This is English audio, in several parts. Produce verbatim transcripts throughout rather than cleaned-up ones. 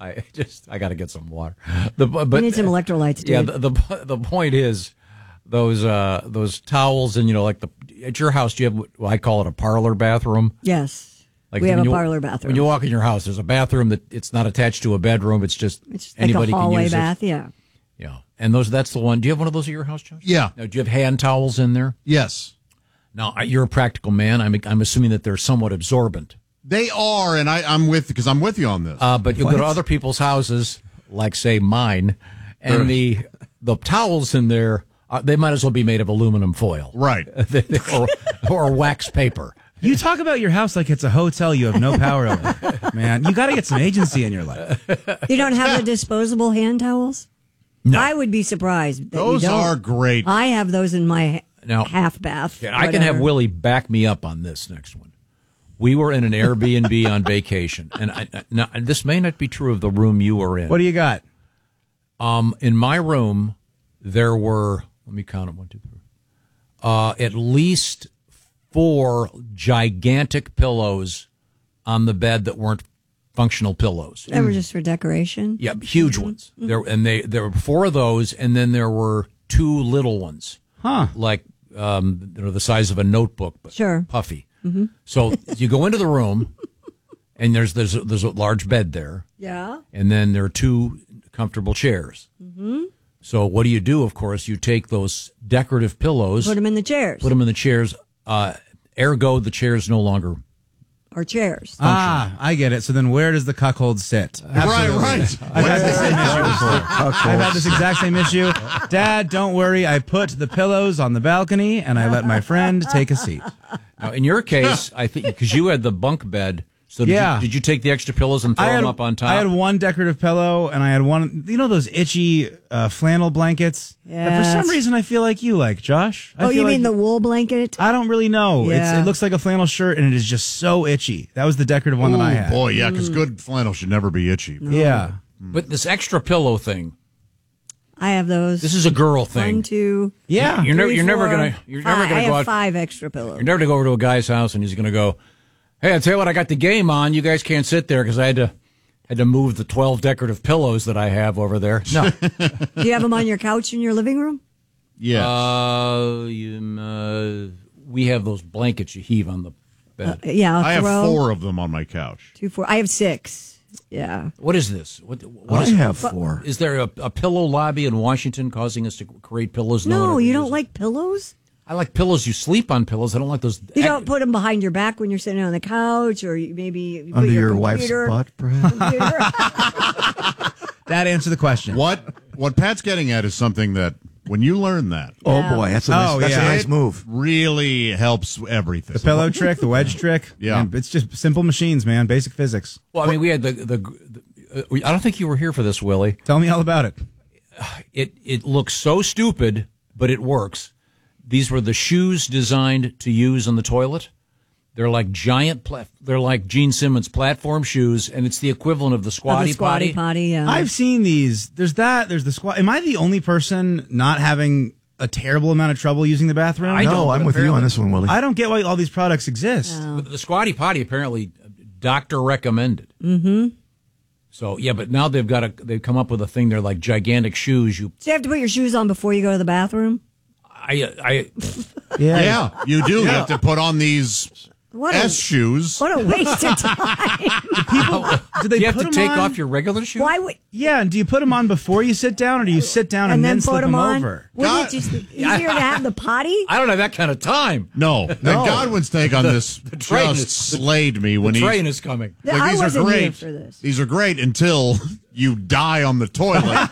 I just I got to get some water. The, but you need some electrolytes, dude. Yeah, the, the the point is those uh, those towels and you know like the at your house do you have what I call it a parlor bathroom? Yes, like we have a you, parlor bathroom. When you walk in your house, there's a bathroom that it's not attached to a bedroom. It's just it's just anybody like a hallway can use bath. it. Yeah, yeah, and those that's the one. Do you have one of those at your house, Josh? Yeah. Now, do you have hand towels in there? Yes. Now you're a practical man. I'm I'm assuming that they're somewhat absorbent. They are, and I, I'm with because I'm with you on this. Uh, but you'll go to other people's houses, like say mine, and the the towels in there, uh, they might as well be made of aluminum foil, right, or, or wax paper. You talk about your house like it's a hotel you have no power over. Man, you got to get some agency in your life. You don't have the disposable hand towels? No. I would be surprised. That those you don't. are great. I have those in my now, half bath. I can have Willie back me up on this next one. We were in an Airbnb on vacation, and I, now, this may not be true of the room you were in. What do you got? Um, in my room, there were, let me count them, one, two, three, uh, at least four gigantic pillows on the bed that weren't functional pillows. They were just for decoration? Yeah, huge mm-hmm. ones. Mm-hmm. There and they there were four of those, and then there were two little ones. Huh. Like, um, you know, the size of a notebook, but sure. puffy. Mm-hmm. So you go into the room, and there's there's a, there's a large bed there. Yeah. And then there are two comfortable chairs. Mm-hmm. So what do you do? Of course, you take those decorative pillows, put them in the chairs, put them in the chairs. Uh, ergo, the chairs no longer or chairs. Ah, I get it. So then, where does the cuckold sit? Absolutely. Right, right. I've had the same issue before. I've had this exact same issue. Dad, don't worry. I put the pillows on the balcony, and I let my friend take a seat. Now, in your case, I think because you had the bunk bed. So did, yeah. you, did you take the extra pillows and throw had, them up on top? I had one decorative pillow, and I had one, you know those itchy uh, flannel blankets? Yeah. That for some reason I feel like you like, Josh. I oh, you like mean the wool blanket? I don't really know. Yeah. It's, it looks like a flannel shirt, and it is just so itchy. That was the decorative one Ooh, that I had. boy, yeah, because good flannel should never be itchy. No. Yeah. But this extra pillow thing. I have those. This is a girl thing. One, two, yeah. You're, three, never, you're never four, gonna. You're five. never gonna I go have out. five extra pillows. You're never gonna go over to a guy's house and he's gonna go, "Hey, I tell you what, I got the game on. You guys can't sit there because I had to had to move the twelve decorative pillows that I have over there." No. Do you have them on your couch in your living room? Yeah. Uh, you, uh, we have those blankets you heave on the bed. Uh, yeah, I'll I have throw four of them on my couch. Two, four. I have six. Yeah. What is this? What, what I is, have four. Is there a, a pillow lobby in Washington causing us to create pillows? No, you don't uses? like pillows? I like pillows. You sleep on pillows. I don't like those. You don't put them behind your back when you're sitting on the couch, or you maybe you put Under your, your wife's computer- butt, perhaps? That answered the question. What what Pat's getting at is something that when you learn that, Oh boy, that's a nice, Oh, that's yeah. a nice it move. really helps everything. The pillow trick, the wedge trick. Yeah. Man, it's just simple machines, man. Basic physics. Well, I mean, we had the the. the uh, I don't think you were here for this, Willie. Tell me all about it. It it looks so stupid, but it works. These were the shoes designed to use on the toilet. They're like giant. Pla- they're like Gene Simmons platform shoes, and it's the equivalent of the Oh, squatty, the squatty potty. potty. Yeah. I've seen these. There's that. There's the squat. Am I the only person not having a terrible amount of trouble using the bathroom? I no, don't, I'm but with you on apparently- this one, Willie. I don't get why all these products exist. No. The squatty potty apparently doctor recommended. Mm-hmm. So yeah, but now they've got a they've come up with a thing. They're like gigantic shoes. You So you have to put your shoes on before you go to the bathroom? I I Yeah. Yeah, you do. You have to put on these What S a, shoes. what a waste of time. Do they you have put to them take on? off your regular shoes. Why would... Yeah, and do you put them on before you sit down, or do you sit down and, And then slip put them them on? over? Wouldn't God. it just be easier to have the potty? I don't have that kind of time. No, the Godwin's take on this train just is- slayed me when the he. train is coming. Like, I these wasn't are great. here for this. These are great until you die on the toilet.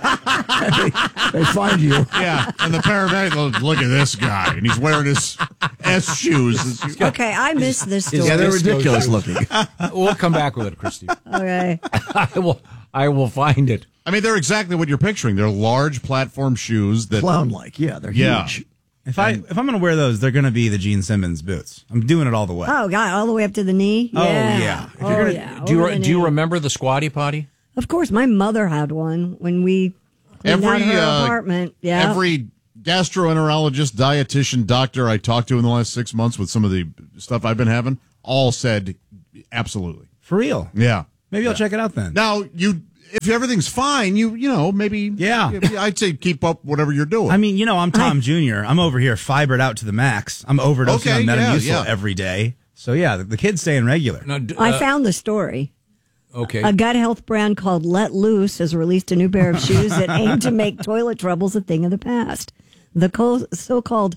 They find you. Yeah, and the paramedic goes, "Look at this guy, and he's wearing his S shoes." Okay, I missed this story. Yeah, they're This goes- ridiculous looking. We'll come back with it, Christy. Okay. I will. I will find it. I mean, they're exactly what you're picturing. They're large platform shoes that. Clown-like. Yeah, they're Yeah. huge. If I if I'm gonna wear those, they're gonna be the Gene Simmons boots. I'm doing it all the way. Oh, God, all the way up to the knee? Oh, Yeah. yeah. If Oh, you're gonna- yeah. Do you over the do you knee. remember the squatty potty? Of course, my mother had one when we cleaned out Every her uh, apartment. Yeah. every gastroenterologist, dietitian, doctor I talked to in the last six months with some of the stuff I've been having, all said absolutely. For real. Yeah. Maybe I'll check it out then. Now you if everything's fine, you you know maybe Yeah. I'd say keep up whatever you're doing. I mean, you know, I'm Tom Junior I'm over here fibered out to the max. I'm overdosing Okay, on yeah, Metamucil yeah. every day. So yeah, the, the kid's staying regular. Now, d- I uh, found the story. okay. A gut health brand called Let Loose has released a new pair of shoes that aim to make toilet troubles a thing of the past. The co- so-called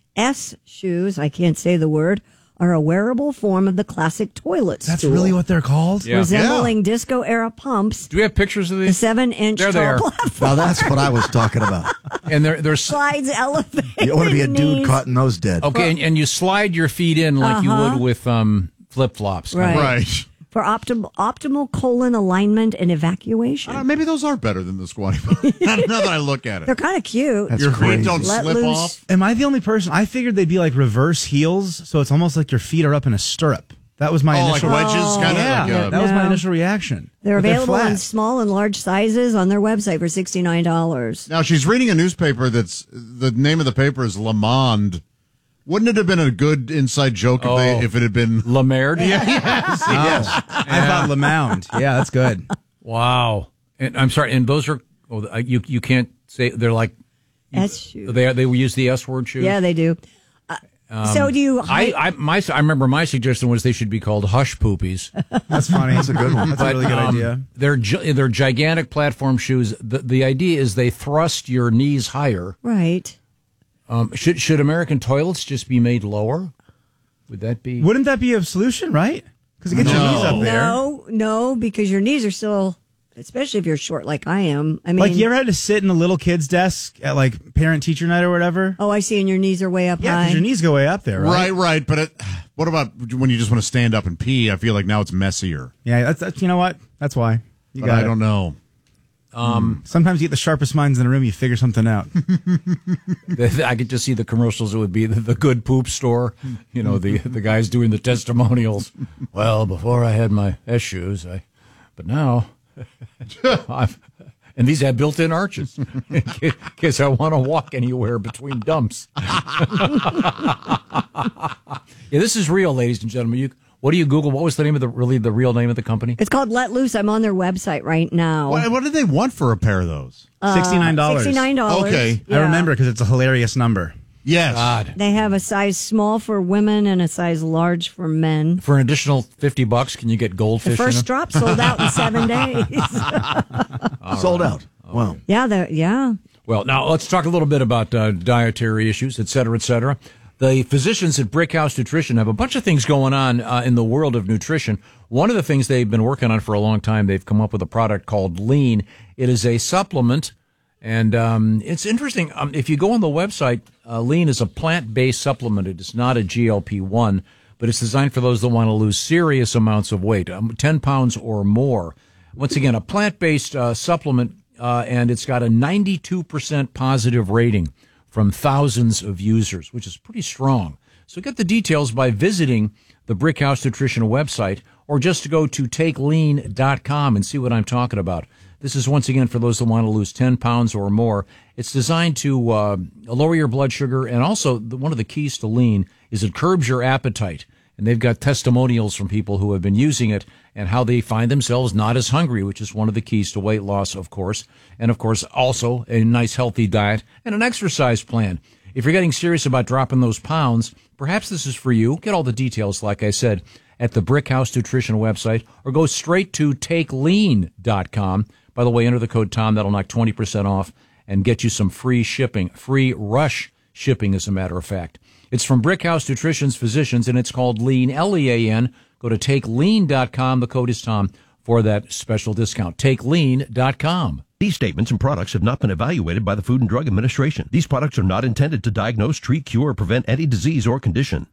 S shoes, I can't say the word, are a wearable form of the classic toilet That's stool. really what they're called? Yeah. Resembling disco-era pumps, Do we have pictures of the these? seven-inch There they tall are. platform Now that's what I was talking about. And they're, they're s- slides elevated You want to be a dude knees. cutting those dead. okay, and, and you slide your feet in like you would with um, flip flops. Right. right. For optimal, optimal colon alignment and evacuation. Uh, maybe those are better than the squatty. now that I look at They're it, kind of cute. That's your feet crazy. don't Let slip loose. off. Am I the only person? I figured they'd be like reverse heels, so it's almost like your feet are up in a stirrup. That was my Oh, like initial wedges, kind of. Yeah, like, uh, that was my No. initial reaction. They're But available flat. in small and large sizes on their website for sixty-nine dollars. Now she's reading a newspaper that's the name of the paper is Le Monde. Wouldn't it have been a good inside joke if, Oh. they, if it had been? Lamerd? yes, yes. I thought LeMound. Yeah, that's good. Wow. And I'm sorry. And those are, oh, I- you you can't say, they're like, S shoes. they they use the S word shoes? Yeah, they do. Uh, so do you? I, I my I remember my suggestion was they should be called hush poopies. That's funny. That's a good one. That's a really good Um, idea. They're gi- they're gigantic platform shoes. The the idea is they thrust your knees higher. right. Um, should should American toilets just be made lower? Would that be? Wouldn't that be a solution, right? Because it gets your No. knees up there. No, no, because your knees are still, especially if you're short like I am. I mean, Like, you ever had to sit in a little kid's desk at, like, parent-teacher night or whatever? oh, I see, and your knees are way up Yeah, high. because your knees go way up there, right? Right, right. But it, what about when you just want to stand up and pee? I feel like now it's messier. Yeah, that's, that's you know what? That's why. You But got I it. don't know. Sometimes you get the sharpest minds in the room, you figure something out. I could just see the commercials. It would be the, the good poop store. You know, the the guys doing the testimonials. Well, before I had my S shoes, I, but now, I've, and these have built-in arches in case, in case I want to walk anywhere between dumps. Yeah, this is real, ladies and gentlemen. You, what do you Google? What was the name of the really the real name of the company? It's called Let Loose. I'm on their website right now. What, what did they want for a pair of those? sixty-nine dollars. Sixty-nine dollars. Okay. I remember because it's a hilarious number. Yes. God, They have a size small for women and a size large for men. for an additional fifty bucks, can you get goldfish? The in first them? drop sold out in seven days. Sold out. Wow. yeah, the, yeah. Well, now let's talk a little bit about uh, dietary issues, et cetera, et cetera. The physicians at Brickhouse Nutrition have a bunch of things going on uh, in the world of nutrition. One of the things they've been working on for a long time, they've come up with a product called Lean. It is a supplement, and um, it's interesting. Um, if you go on the website, uh, Lean is a plant-based supplement. It is not a G L P one, but it's designed for those that want to lose serious amounts of weight, um, ten pounds or more. Once again, a plant-based uh, supplement, uh, and it's got a ninety-two percent positive rating from thousands of users, which is pretty strong. So get the details by visiting the Brickhouse Nutrition website, or just to go to take lean dot com and see what I'm talking about. This is, once again, for those that want to lose ten pounds or more. It's designed to uh, lower your blood sugar, and also the, one of the keys to lean is it curbs your appetite. And they've got testimonials from people who have been using it and how they find themselves not as hungry, which is one of the keys to weight loss, of course. And, of course, also a nice, healthy diet and an exercise plan. If you're getting serious about dropping those pounds, perhaps this is for you. Get all the details, like I said, at the Brickhouse Nutrition website, or go straight to take lean dot com. By the way, enter the code Tom. That'll knock twenty percent off and get you some free shipping, free rush shipping, as a matter of fact. It's from Brickhouse Nutrition's physicians, and it's called Lean, L E A N. Go to take lean dot com. The code is Tom for that special discount. take lean dot com. These statements and products have not been evaluated by the Food and Drug Administration. These products are not intended to diagnose, treat, cure, or prevent any disease or condition.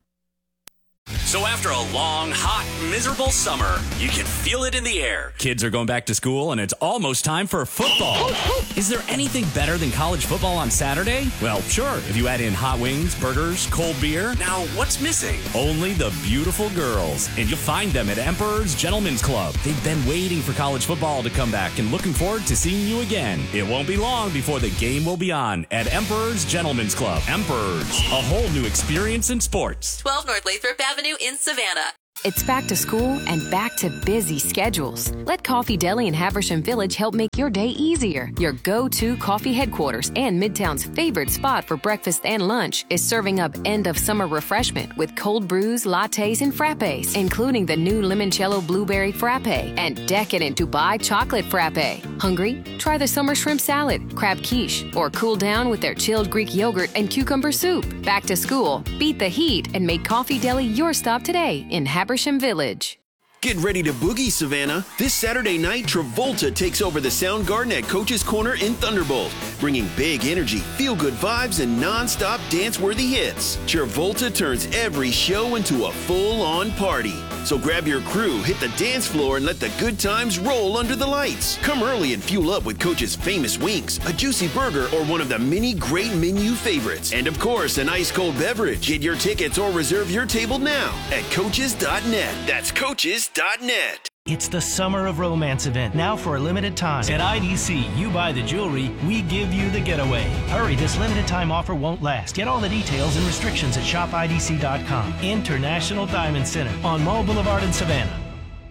So after a long, hot, miserable summer, you can feel it in the air. Kids are going back to school, and it's almost time for football. Is there anything better than college football on Saturday? Well, sure, if you add in hot wings, burgers, cold beer. Now, what's missing? Only the beautiful girls. And you'll find them at Emperor's Gentlemen's Club. They've been waiting for college football to come back and looking forward to seeing you again. It won't be long before the game will be on at Emperor's Gentlemen's Club. Emperor's, a whole new experience in sports. twelve North Lathrop Avenue in Savannah. It's back to school and back to busy schedules. Let Coffee Deli in Haversham Village help make your day easier. Your go-to coffee headquarters and Midtown's favorite spot for breakfast and lunch is serving up end-of-summer refreshment with cold brews, lattes, and frappes, including the new limoncello blueberry frappe and decadent Dubai chocolate frappe. Hungry? Try the summer shrimp salad, crab quiche, or cool down with their chilled Greek yogurt and cucumber soup. Back to school, beat the heat, and make Coffee Deli your stop today in Haversham Village. Get ready to boogie, Savannah. This Saturday night, Travolta takes over the Soundgarden at Coach's Corner in Thunderbolt, bringing big energy, feel-good vibes, and non-stop dance-worthy hits. Travolta turns every show into a full-on party. So grab your crew, hit the dance floor, and let the good times roll under the lights. Come early and fuel up with Coach's famous wings, a juicy burger, or one of the many great menu favorites. And of course, an ice-cold beverage. Get your tickets or reserve your table now at coaches dot net. That's coaches dot net. It's the Summer of Romance event, now for a limited time. At I D C, you buy the jewelry, we give you the getaway. Hurry, this limited time offer won't last. Get all the details and restrictions at shop I D C dot com. International Diamond Center on Mall Boulevard in Savannah.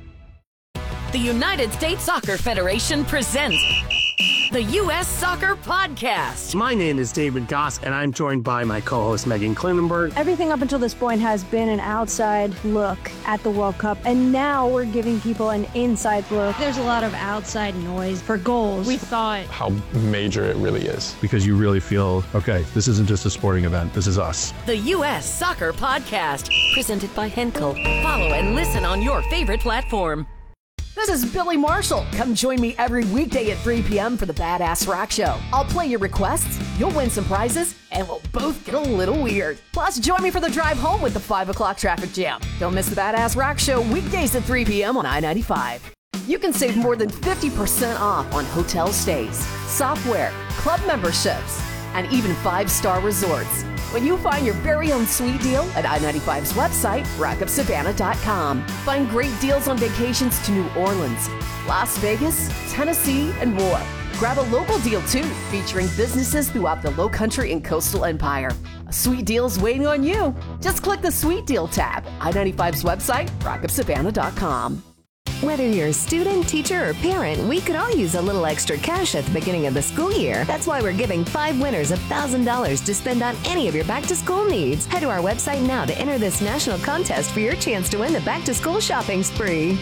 The United States Soccer Federation presents the U S Soccer Podcast. My name is David Goss, and I'm joined by my co-host Megan Klinenberg. Everything up until this point has been an outside look at the World Cup, and now we're giving people an inside look. There's a lot of outside noise for goals. We thought how major it really is, because you really feel, okay, this isn't just a sporting event, this is us. The U S Soccer Podcast, presented by Henkel. Follow and listen on your favorite platform. This is Billy Marshall. Come join me every weekday at three p.m. for the Badass Rock Show. I'll play your requests, you'll win some prizes, and we'll both get a little weird. Plus, join me for the drive home with the five o'clock traffic jam. Don't miss the Badass Rock Show weekdays at three p.m. on I ninety-five. You can save more than fifty percent off on hotel stays, software, club memberships, and even five-star resorts when you find your very own sweet deal at I ninety-five's website, rock up savannah dot com. Find great deals on vacations to New Orleans, Las Vegas, Tennessee, and more. Grab a local deal too, featuring businesses throughout the Low Country and Coastal Empire. A sweet deal is waiting on you. Just click the Sweet Deal tab, I ninety-five's website, rock up savannah dot com. Whether you're a student, teacher, or parent, we could all use a little extra cash at the beginning of the school year. That's why we're giving five winners one thousand dollars to spend on any of your back-to-school needs. Head to our website now to enter this national contest for your chance to win the back-to-school shopping spree.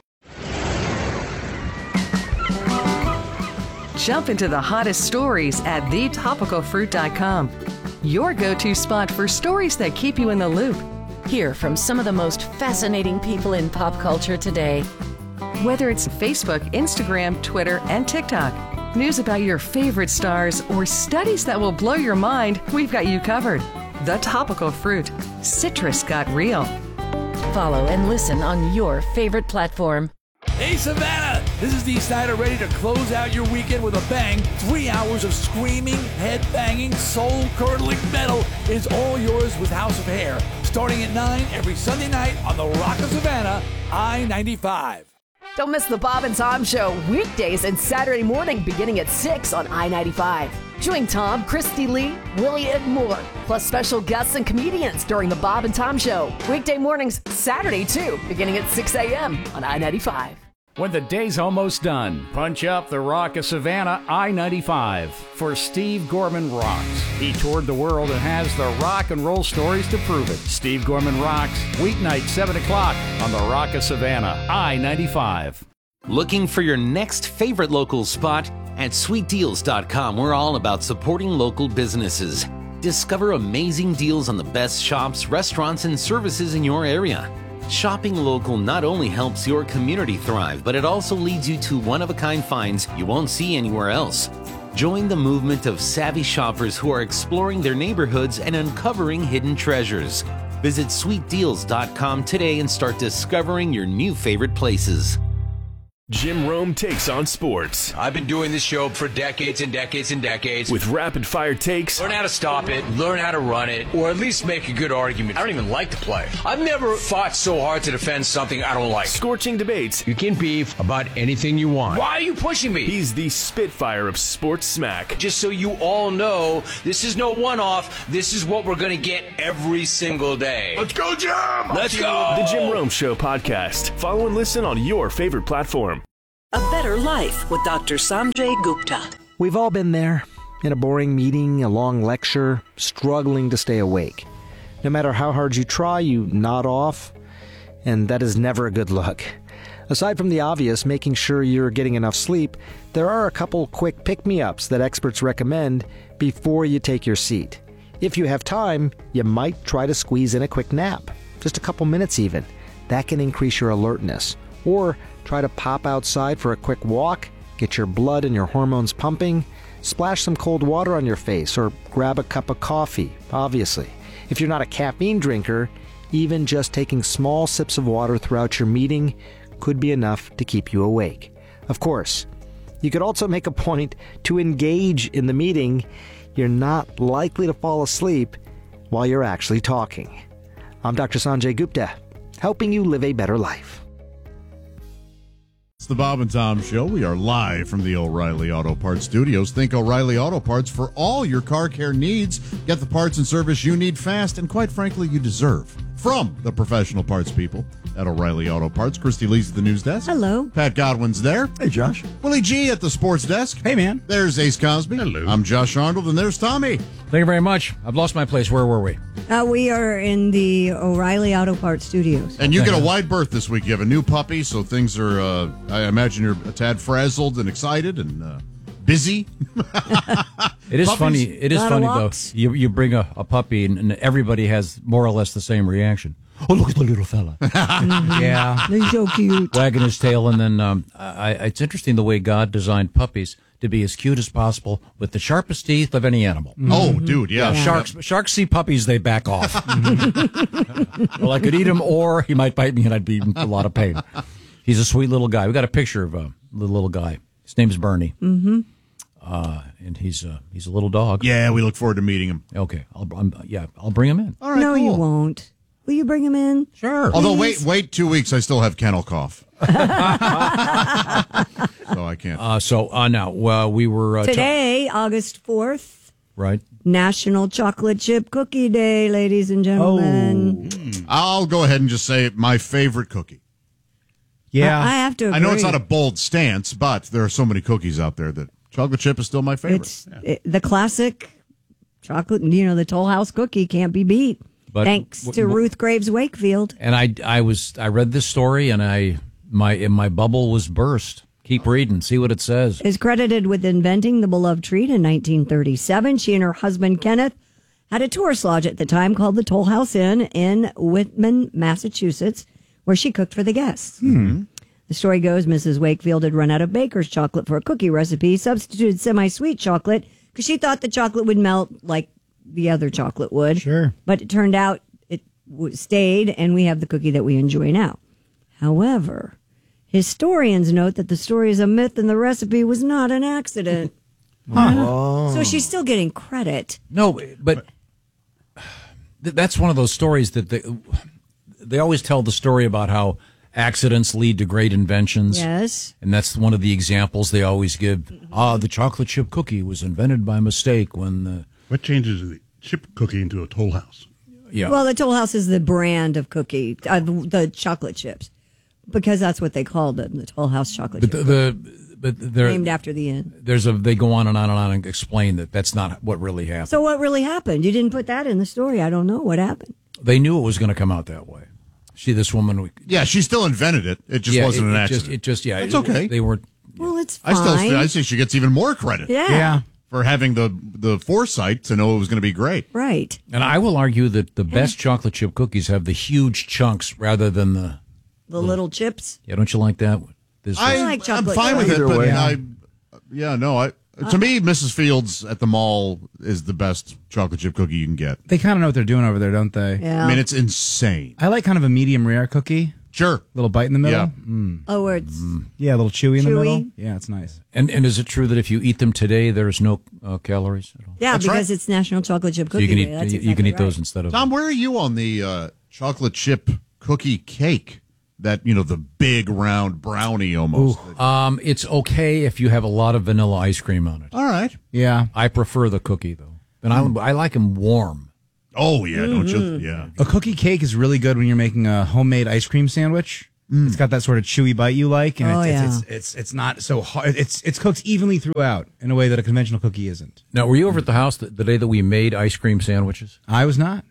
Jump into the hottest stories at the topical fruit dot com. Your go-to spot for stories that keep you in the loop. Hear from some of the most fascinating people in pop culture today. Whether it's Facebook, Instagram, Twitter, and TikTok, news about your favorite stars, or studies that will blow your mind, we've got you covered. The Topical Fruit. Citrus got real. Follow and listen on your favorite platform. Hey Savannah, this is Dee Snider, ready to close out your weekend with a bang. Three hours of screaming, head-banging, soul-curdling metal is all yours with House of Hair. Starting at nine every Sunday night on the Rock of Savannah, I ninety-five. Don't miss the Bob and Tom Show weekdays and Saturday morning beginning at six on I ninety-five. Join Tom, Christy Lee, Willie, and more, plus special guests and comedians during the Bob and Tom Show. Weekday mornings, Saturday too, beginning at six a.m. on I ninety-five. When the day's almost done, punch up the Rock of Savannah I ninety-five for Steve Gorman Rocks. He toured the world and has the rock and roll stories to prove it. Steve Gorman Rocks, weeknight seven o'clock on the Rock of Savannah I ninety-five. Looking for your next favorite local spot? At sweet deals dot com, we're all about supporting local businesses. Discover amazing deals on the best shops, restaurants, and services in your area. Shopping local not only helps your community thrive, but it also leads you to one-of-a-kind finds you won't see anywhere else. Join the movement of savvy shoppers who are exploring their neighborhoods and uncovering hidden treasures. Visit sweet deals dot com today and start discovering your new favorite places. Jim Rome takes on sports. I've been doing this show for decades and decades and decades. With rapid-fire takes. Learn how to stop it, learn how to run it, or at least make a good argument. I don't even like to play. I've never fought so hard to defend something I don't like. Scorching debates. You can beef about anything you want. Why are you pushing me? He's the Spitfire of sports smack. Just so you all know, this is no one-off. This is what we're going to get every single day. Let's go, Jim! Let's go! The Jim Rome Show podcast. Follow and listen on your favorite platform. A Better Life with Doctor Sanjay Gupta. We've all been there, in a boring meeting, a long lecture, struggling to stay awake. No matter how hard you try, you nod off, and that is never a good look. Aside from the obvious, making sure you're getting enough sleep, there are a couple quick pick-me-ups that experts recommend before you take your seat. If you have time, you might try to squeeze in a quick nap, just a couple minutes even. That can increase your alertness. Or try to pop outside for a quick walk, get your blood and your hormones pumping, splash some cold water on your face, or grab a cup of coffee, obviously. If you're not a caffeine drinker, even just taking small sips of water throughout your meeting could be enough to keep you awake. Of course, you could also make a point to engage in the meeting. You're not likely to fall asleep while you're actually talking. I'm Doctor Sanjay Gupta, helping you live a better life. It's the Bob and Tom Show. We are live from the O'Reilly Auto Parts Studios. Think O'Reilly Auto Parts for all your car care needs. Get the parts and service you need fast and, quite frankly, you deserve. From the professional parts people at O'Reilly Auto Parts. Christy Lee's at the news desk. Hello. Pat Godwin's there. Hey, Josh. Willie G at the sports desk. Hey, man. There's Ace Cosby. Hello. I'm Josh Arnold, and there's Tommy. Thank you very much. I've lost my place. Where were we? Uh, we are in the O'Reilly Auto Parts Studios. And you get a wide berth this week. You have a new puppy, so things are, uh, I imagine you're a tad frazzled and excited and uh, busy. It is Puppies? funny. It is funny, though. You, you bring a, a puppy, and, and everybody has more or less the same reaction. Oh, look at the little fella. Yeah. They're so cute. Wagging his tail. And then um, I, it's interesting the way God designed puppies to be as cute as possible with the sharpest teeth of any animal. Mm-hmm. Oh, dude, yeah. yeah. Sharks Sharks see puppies, they back off. Well, I could eat him, or he might bite me, and I'd be in a lot of pain. He's a sweet little guy. We got a picture of a little, little guy. His name's Bernie. Mm-hmm. Uh, and he's uh, he's a little dog. Yeah, we look forward to meeting him. Okay, I'll I'm, yeah, I'll bring him in. All right, no, cool. you won't. Will you bring him in? Sure. Although, wait, wait two weeks. I still have kennel cough. So I can't. Uh, so uh, now uh, we were uh, today, ta- August fourth. Right. National Chocolate Chip Cookie Day, ladies and gentlemen. Oh. I'll go ahead and just say my favorite cookie. Yeah, I, I have to agree. I know it's not a bold stance, but there are so many cookies out there that chocolate chip is still my favorite. It's yeah. it, the classic chocolate. You know, the Toll House cookie can't be beat. But thanks w- to w- Ruth Graves Wakefield. And I, I was, I read this story, and I, my, my bubble was burst. Keep reading, see what it says. Is credited with inventing the beloved treat in nineteen thirty-seven. She and her husband Kenneth had a tourist lodge at the time called the Toll House Inn in Whitman, Massachusetts, where she cooked for the guests. Hmm. The story goes, Missus Wakefield had run out of baker's chocolate for a cookie recipe, substituted semi-sweet chocolate because she thought the chocolate would melt like the other chocolate would. Sure. But it turned out it w- stayed, and we have the cookie that we enjoy now. However, historians note that the story is a myth and the recipe was not an accident. Oh. So she's still getting credit. No, but th- that's one of those stories that they, they always tell the story about how accidents lead to great inventions. Yes. And that's one of the examples they always give. Ah, the chocolate chip cookie was invented by mistake when the... What changes the chip cookie into a Toll House? Yeah. Well, the Toll House is the brand of cookie, uh, the, the chocolate chips, because that's what they called them, the Toll House chocolate but chip. the, the but they're named after the inn. There's a they go on and on and on and explain that that's not what really happened. So what really happened? You didn't put that in the story. I don't know what happened. They knew it was going to come out that way. See, this woman. Yeah, she still invented it. It just yeah, wasn't it, an it accident. Just, it just yeah. It's it, okay. They were. Well, it's fine. I still I say she gets even more credit. Yeah. Yeah. For having the the foresight to know it was going to be great. Right. And I will argue that the best chocolate chip cookies have the huge chunks rather than the the little, little chips. Yeah, don't you like that? This I, I like chocolate. I'm fine with Either it, but way. I, yeah, no, I. To me, Missus Fields at the mall is the best chocolate chip cookie you can get. They kind of know what they're doing over there, don't they? Yeah. I mean, it's insane. I like kind of a medium rare cookie. Sure. Little bite in the middle. Yeah. Mm. Oh, where it's Yeah, a little chewy in the Chewy. middle. Yeah, it's nice. And and is it true that if you eat them today, there's no uh, calories at all? yeah, That's because right. it's National Chocolate Chip So Cookie you can Day. eat That's you, exactly you can eat right. those instead of Tom, where are you on the uh, chocolate chip cookie cake? That, you know, the big round brownie almost. Um, it's okay if you have a lot of vanilla ice cream on it. All right. Yeah. I prefer the cookie though, and I I like them warm. Oh yeah, don't you? Mm-hmm. Yeah. A cookie cake is really good when you're making a homemade ice cream sandwich. It's got that sort of chewy bite you like, and Oh, it's, yeah. it's, it's it's it's not so hard. It's it's cooked evenly throughout in a way that a conventional cookie isn't. Now, were you over at the house the, the day that we made ice cream sandwiches? I was not.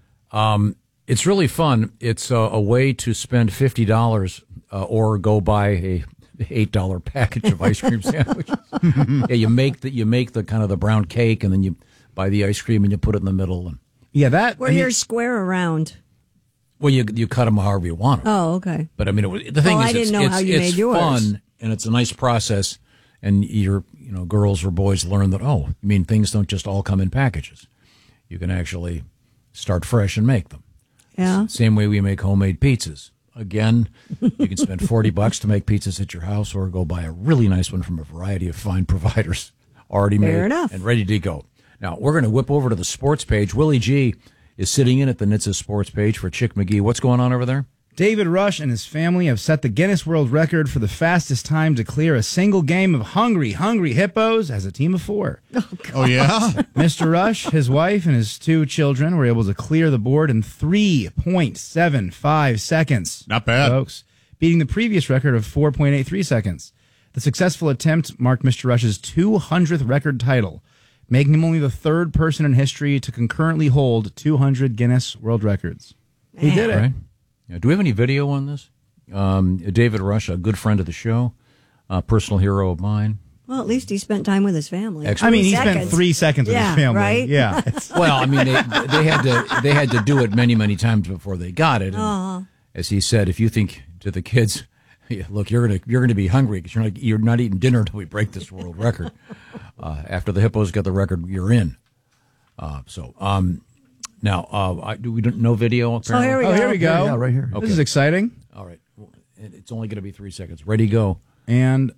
Um, it's really fun. It's uh, a way to spend fifty dollars uh, or go buy a eight dollar package of ice cream sandwiches. Yeah, you make the you make the kind of the brown cake, and then you buy the ice cream and you put it in the middle. And Yeah, that. Where I mean, you're square around. well, you you cut them however you want 'em. Oh, okay. But I mean, it, the thing Oh, is, I didn't it's, know it's, how you it's made yours. fun and it's a nice process. And your you know girls or boys learn that oh, I mean things don't just all come in packages. You can actually start fresh and make them. Yeah. Same way we make homemade pizzas. Again, you can spend forty bucks to make pizzas at your house, or go buy a really nice one from a variety of fine providers, already Fair made enough. and ready to go. Now we're going to whip over to the sports page. Willie G is sitting in at the N H T S A sports page for Chick McGee. What's going on over there? David Rush and his family have set the Guinness World Record for the fastest time to clear a single game of Hungry Hungry Hippos as a team of four. Oh, Oh yeah. Mister Rush, his wife, and his two children were able to clear the board in three point seven five seconds. Not bad. Folks, beating the previous record of four point eight three seconds. The successful attempt marked Mister Rush's two hundredth record title, making him only the third person in history to concurrently hold two hundred Guinness World Records. He did it. Right. Yeah, do we have any video on this? Um, David Rush, a good friend of the show, a personal hero of mine. Well, at least he spent time with his family. Excellent. I mean, he Seconds. spent three seconds with Yeah, his family. right? Yeah. Well, I mean, they, they had to they had to do it many many times before they got it. And Uh-huh. as he said, if you think to the kids, yeah, look, you're gonna you're gonna be hungry because you're not you're not eating dinner until we break this world record. Uh, after the Hippos get the record, you're in. Uh, so um, now, uh, I, do we don't no video? Apparently? here we Oh, go. here we go. Yeah, right here. Okay. This is exciting. All right, well, it- it's only going to be three seconds. Ready, go. And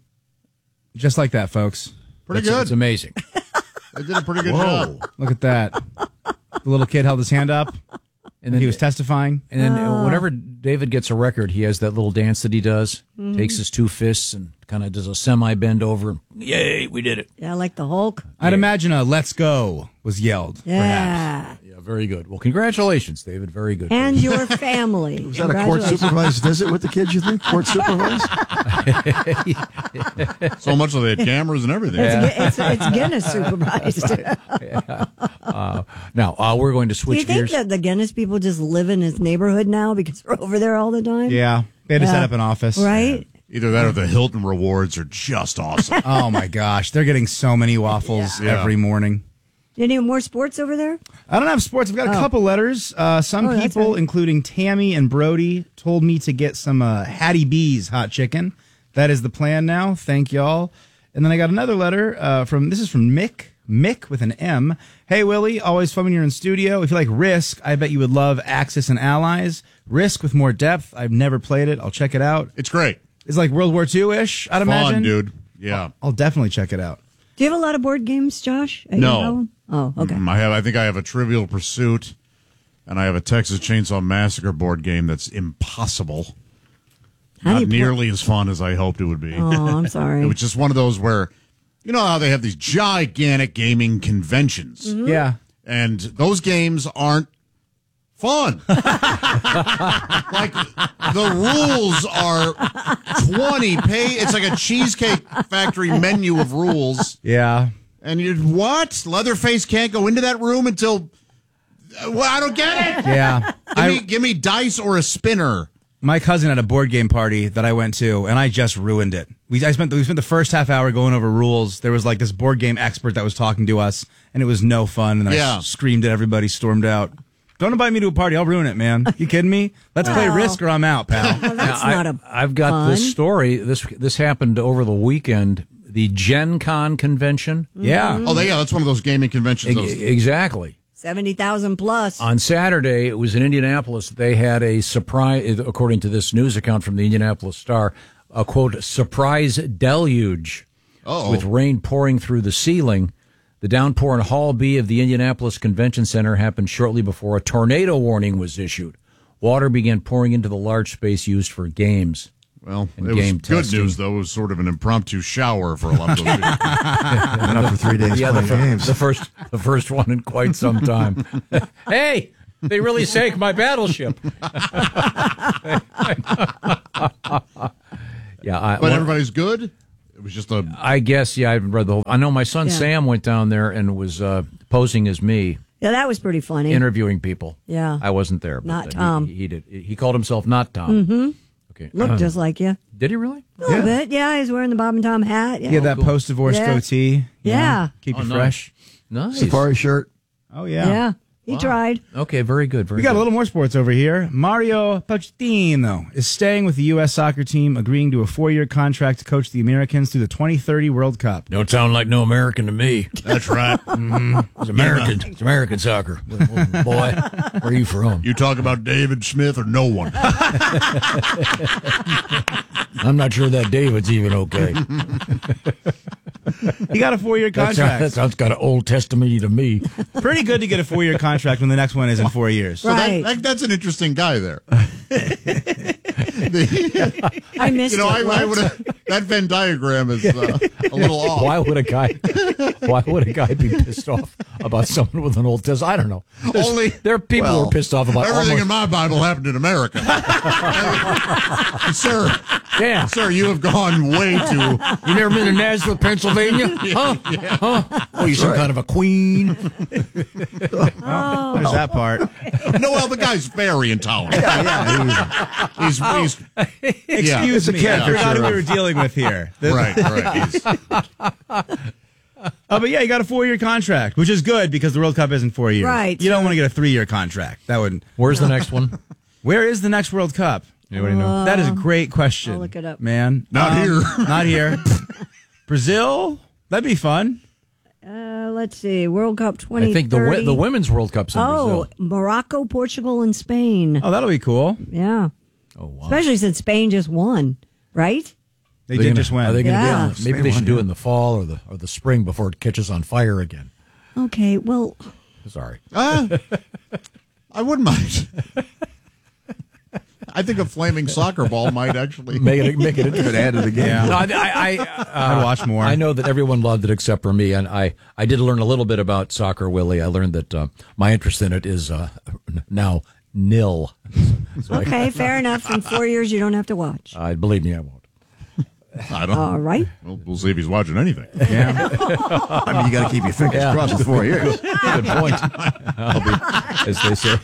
just like that, folks. Pretty That's- good. It's amazing. They did a pretty good Whoa. job. Look at that. The little kid held his hand up, and then he was testifying. And then uh, whenever David gets a record, he has that little dance that he does. Mhm. Takes his two fists and kind of does a semi bend over. Yay, we did it. Yeah, like the Hulk. I'd imagine a "Let's go" was yelled. Yeah. Yeah, very good. Well, congratulations, David. Very good. And your family. Was that a court supervised visit with the kids, you think? Court supervised? So much so they had cameras and everything. It's, it's, it's Guinness supervised. Yeah. Uh, now, uh, we're going to Do switch you think gears. that the Guinness people just live in his neighborhood now because we're over there all the time? Yeah, they had to Yeah. set up an office. Right? Either that or the Hilton rewards are just awesome. Oh my gosh, they're getting so many waffles Yeah. every morning. Any more sports over there? I don't have sports. I've got a Oh. couple letters. Uh, some Oh, that's people, right. including Tammy and Brody, told me to get some uh, Hattie B's hot chicken. That is the plan now. Thank y'all. And then I got another letter uh, from, this is from Mick. Mick with an M. Hey, Willie, always fun when you're in studio. If you like Risk, I bet you would love Axis and Allies. Risk with more depth. I've never played it. I'll check it out. It's great. It's like World War Two-ish, I'd Fun, imagine. dude. Yeah. I'll, I'll definitely check it out. Do you have a lot of board games, Josh? at your No. home? Oh, okay. Mm, I have. I think I have a Trivial Pursuit, and I have a Texas Chainsaw Massacre board game that's impossible. How do Not you play- nearly as fun as I hoped it would be. Oh, I'm sorry. It was just one of those where, you know how they have these gigantic gaming conventions. Mm-hmm. Yeah. And those games aren't fun. Like the rules are twenty pay. It's like a Cheesecake Factory menu of rules. Yeah. And you what? Leatherface can't go into that room until. Well, I don't get it. Yeah. Give me, give me dice or a spinner. My cousin had a board game party that I went to, and I just ruined it. We I spent the, we spent the first half hour going over rules. There was like this board game expert that was talking to us, and it was no fun. And then Yeah. I screamed at everybody, stormed out. Don't invite me to a party. I'll ruin it, man. You kidding me? Let's play Well. Risk or I'm out, pal. Well, that's Now, I, not a I've got fun. this story. This this happened over the weekend. The Gen Con convention. Yeah. Oh, they, yeah, that's one of those gaming conventions. E- Those, exactly. seventy thousand plus. On Saturday, it was in Indianapolis. They had a surprise, according to this news account from the Indianapolis Star, a quote, surprise deluge Uh-oh. with rain pouring through the ceiling. The downpour in Hall B of the Indianapolis Convention Center happened shortly before a tornado warning was issued. Water began pouring into the large space used for games. Well, and it game was good testing. news, though. It was sort of an impromptu shower for a lot of those people. Been up for three days Yeah, the, playing fir- games. the first, the first one in quite some time. Hey, they really sank my battleship. yeah, I, But well, everybody's good? It was just a... I guess, yeah, I haven't read the whole. I know my son Yeah. Sam went down there and was uh, posing as me, Yeah, that was pretty funny. interviewing people. Yeah. I wasn't there. But Not uh, he- Tom. He, did. He called himself not Tom. Mm-hmm. Okay. Looked just like you. Did he really? A little bit. Yeah, he's wearing the Bob and Tom hat. Yeah. Yeah, that post-divorce Yeah. goatee. you Yeah. know, Keep Oh, you nice. fresh. Nice. Safari shirt. Oh, yeah. Yeah. He Wow. tried. Okay, very good. Very We got good. a little more sports over here. Mario Pochettino is staying with the U S soccer team, agreeing to a four-year contract to coach the Americans through the twenty thirty World Cup. Don't sound like no American to me. That's right. Mm-hmm. It's American. It's American soccer. Boy, where are you from? You talk about David Smith or no one. I'm not sure that David's even okay. He got a four-year That sounds, contract. that sounds kind of Old Testament to me. Pretty good to get a four-year contract when the next one is in four years. So that- Right. that, that's an interesting guy there. I missed You know, it. I, I What? would that Venn diagram is uh, a little off. Why would a guy? Why would a guy be pissed off about someone with an Old Testament? I don't know. There's- Only- there are people who well, are pissed off about Everything almost, in my Bible happened in America. Sir, Yeah. sir, you have gone way too. You never been to Nashville, Pennsylvania? Huh? Huh? Oh, you're some kind of a queen? Oh. There's that part. No, well, the guy's very intolerant. Yeah, He's, he's, yeah. Excuse me. I caricature forgot who we of- were dealing with here. This- Right, right. He's, Oh, but yeah, you got a four-year contract, which is good because the World Cup isn't four years. Right. You don't want to get a three-year contract. That would. Where's the next one? Where is the next World Cup? Anybody know? That is a great question. I'll look it up. man. Not Um, here. Not here. Brazil. That'd be fun. Uh, let's see. World Cup twenty thirty. I think the wi- the women's World Cup's in Oh, Brazil. Morocco, Portugal, and Spain. Oh, that'll be cool. Yeah. Oh, wow. Especially since Spain just won, right? They Are they did gonna- just win. Are they going to Yeah. do it? Maybe they should do it in the fall or the or the spring before it catches on fire again. Okay, well, Sorry. uh, I wouldn't mind. I think a flaming soccer ball might actually Make it make it interesting. Could add to the game. Yeah. No, I, I, I, uh, I'd watch more. I know that everyone loved it except for me, and I, I did learn a little bit about soccer, Willie. I learned that uh, my interest in it is uh, now nil. So okay, fair enough. In four years, you don't have to watch. I, I believe me, I won't. I don't. All right. We'll, we'll see if he's watching anything. Yeah. I mean, you got to keep your fingers Yeah. crossed for four years. Good point. I'll be, as they say,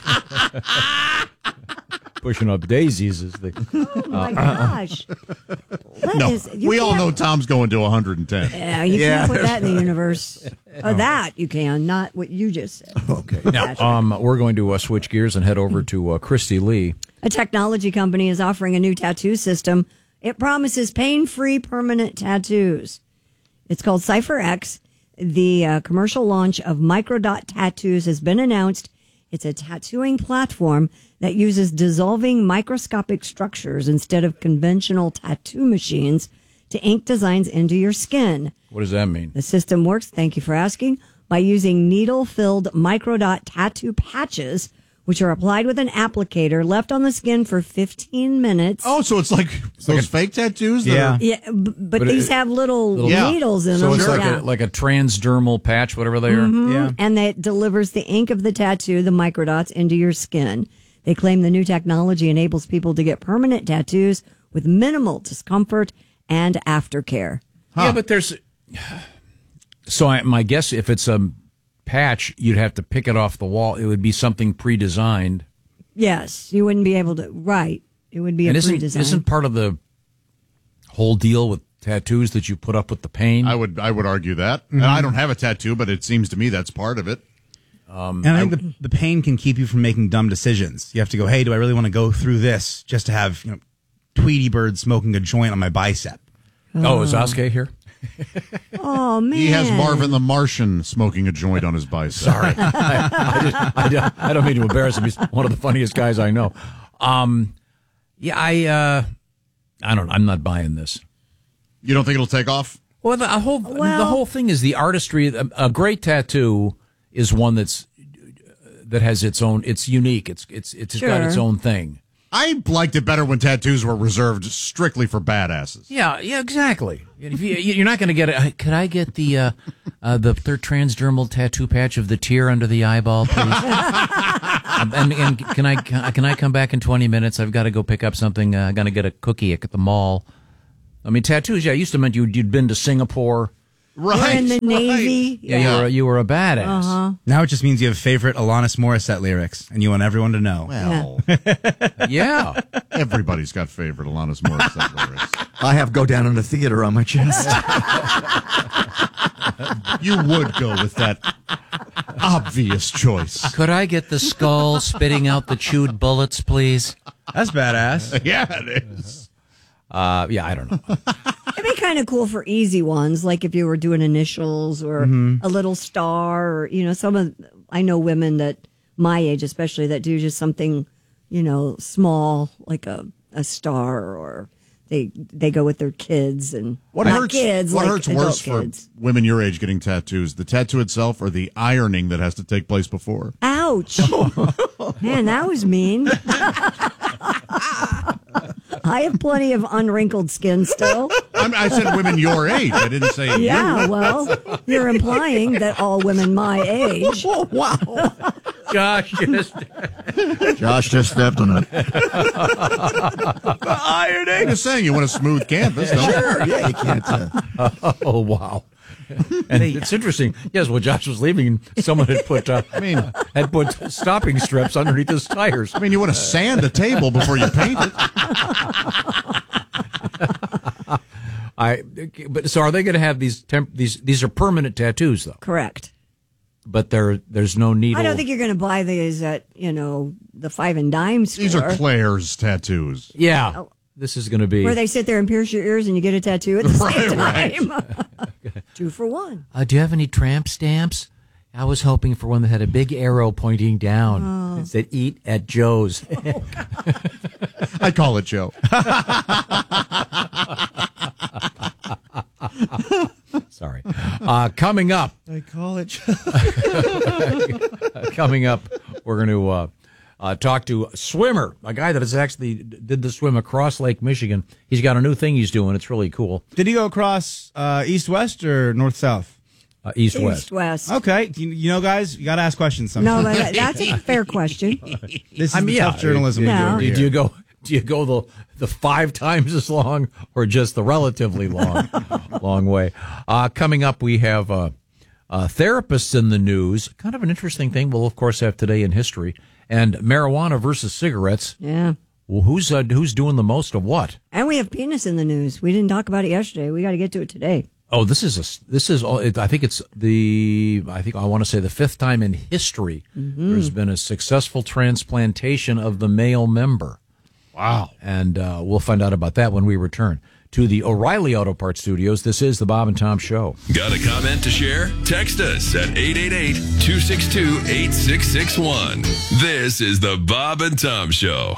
pushing up daisies as they. Oh my gosh. That No, is- you we all can't- know Tom's going to one hundred ten. Yeah, you Yeah. can't put that in the universe. Oh, that you can, not what you just said. Okay. Now, um, we're going to uh, switch gears and head over to uh, Christy Lee. A technology company is offering a new tattoo system. It promises pain-free permanent tattoos. It's called CypherX. The uh, commercial launch of Microdot Tattoos has been announced. It's a tattooing platform that uses dissolving microscopic structures instead of conventional tattoo machines to ink designs into your skin. What does that mean? The system works, thank you for asking, by using needle-filled Microdot tattoo patches, which are applied with an applicator left on the skin for fifteen minutes. Oh, so it's like those fake tattoos? That Yeah. Are, Yeah, b- but, But these it- have little, little- Yeah. needles in So them. it's like Yeah. a like a transdermal patch, whatever they are. Mhm. Yeah. And that delivers the ink of the tattoo, the microdots, into your skin. They claim the new technology enables people to get permanent tattoos with minimal discomfort and aftercare. Yeah, but there's. So I, my guess, if it's a patch, you'd have to pick it off the wall. It would be something pre-designed. Yes, you wouldn't be able to. Right, it would be And a isn't pre-design. isn't part of the whole deal with tattoos that you put up with the pain? I would I would argue that. And I don't have a tattoo, but it seems to me that's part of it. Um, And I think the, the pain can keep you from making dumb decisions. You have to go, hey, do I really want to go through this just to have, you know, Tweety Bird smoking a joint on my bicep? oh, is Asuke here? Oh, man. He has Marvin the Martian smoking a joint on his bicep. Sorry. I, I, just, I, don't, I don't mean to embarrass him. He's one of the funniest guys I know. Um, yeah, I, uh, I don't know. I'm not buying this. You don't think it'll take off? Well, the whole Well- the whole thing is the artistry. A, a great tattoo is one that's that has its own. It's unique. It's it's it's got its Sure. own thing. I liked it better when tattoos were reserved strictly for badasses. Yeah, yeah, exactly. If you, you're not going to get it. Could I get the uh, uh, the third transdermal tattoo patch of the tear under the eyeball, please? um, and, and can I can I come back in twenty minutes? I've got to go pick up something. Uh, I'm going to get a cookie at the mall. I mean, tattoos. Yeah, used to meant you'd you'd been to Singapore. Right. Or in the right. Navy. Yeah, you were a, you were a badass. Uh-huh. Now it just means you have favorite Alanis Morissette lyrics, and you want everyone to know. Well, Yeah. everybody's got favorite Alanis Morissette lyrics. I have Go Down in the Theater on my chest. You would go with that obvious choice. Could I get the skull spitting out the chewed bullets, please? That's badass. Yeah, it is. Uh, yeah, I don't know. It'd be kind of cool for easy ones, like if you were doing initials or Mm-hmm. a little star, or, you know, some of, I know women that, my age especially, that do just something, you know, small, like a, a star, or they they go with their kids and What not hurts? kids, what like hurts adult worse kids. for women your age getting tattoos? The tattoo itself, or the ironing that has to take place before? Ouch. Man, that was mean. I have plenty of unwrinkled skin still. I'm, I said women your age. I didn't say Yeah, you. well, you're implying that all women my age. Wow. Josh just Josh just stepped on it. Ironing. I'm just saying, you want a smooth canvas, don't you? Sure. Yeah, you can't. Uh, oh wow. And it's interesting. Yes, well, Josh was leaving. Someone had put, uh, I mean, had put stopping strips underneath his tires. I mean, you want to sand a table before you paint it. I, but so are they going to have these temp, these these are permanent tattoos though? Correct. But there there's no needle. I don't think you're going to buy these at, you know, the five and dime store. These are Claire's tattoos. Yeah, Oh. this is going to be. Where they sit there and pierce your ears and you get a tattoo at the same Right, time. Two for one. Uh, do you have any tramp stamps? I was hoping for one that had a big arrow pointing down. Oh. It said "Eat at Joe's." I call it Joe. Sorry. Uh, coming up. I call it. Coming up, we're going to uh, uh, talk to a swimmer, a guy that has actually did the swim across Lake Michigan. He's got a new thing he's doing. It's really cool. Did he go across uh, east-west or north-south? Uh, east-west. East-west. Okay. You, you know, guys, you got to ask questions No, sometimes. but that- that's a fair question. This is I mean, the yeah. tough journalism Yeah. we do over Do, do here. you go? Do you go the the five times as long, or just the relatively long, long way? Uh, coming up, we have uh, uh, therapists in the news. Kind of an interesting thing. We'll of course have today in history, and marijuana versus cigarettes. Yeah. Well, who's uh, who's doing the most of what? And we have penis in the news. We didn't talk about it yesterday. We got to get to it today. Oh, this is a this is all. It, I think it's the I think I want to say the fifth time in history Mm-hmm. there's been a successful transplantation of the male member. Wow. And uh, we'll find out about that when we return to the O'Reilly Auto Parts Studios. This is the Bob and Tom Show. Got a comment to share? Text us at eight eight eight, two six two, eight six six one. This is the Bob and Tom Show.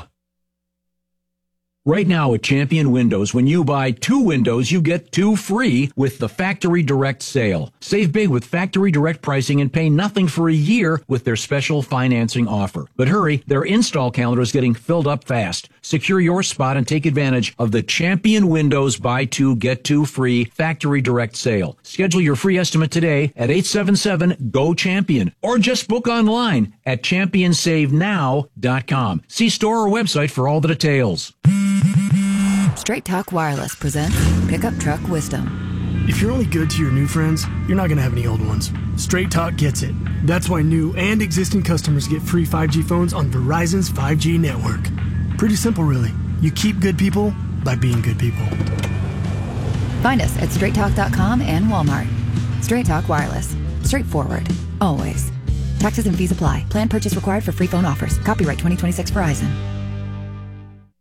Right now at Champion Windows, when you buy two windows, you get two free with the Factory Direct sale. Save big with Factory Direct pricing and pay nothing for a year with their special financing offer. But hurry, their install calendar is getting filled up fast. Secure your spot and take advantage of the Champion Windows buy two, get two free Factory Direct sale. Schedule your free estimate today at eight seven seven, G O CHAMPION or just book online at champion save now dot com. See store or website for all the details. Straight Talk Wireless presents Pickup Truck Wisdom. If you're only good to your new friends, you're not going to have any old ones. Straight Talk gets it. That's why new and existing customers get free five G phones on Verizon's five G network. Pretty simple, really. You keep good people by being good people. Find us at straight talk dot com and Walmart. Straight Talk Wireless. Straightforward. Always. Taxes and fees apply. Plan purchase required for free phone offers. Copyright twenty twenty-six Verizon.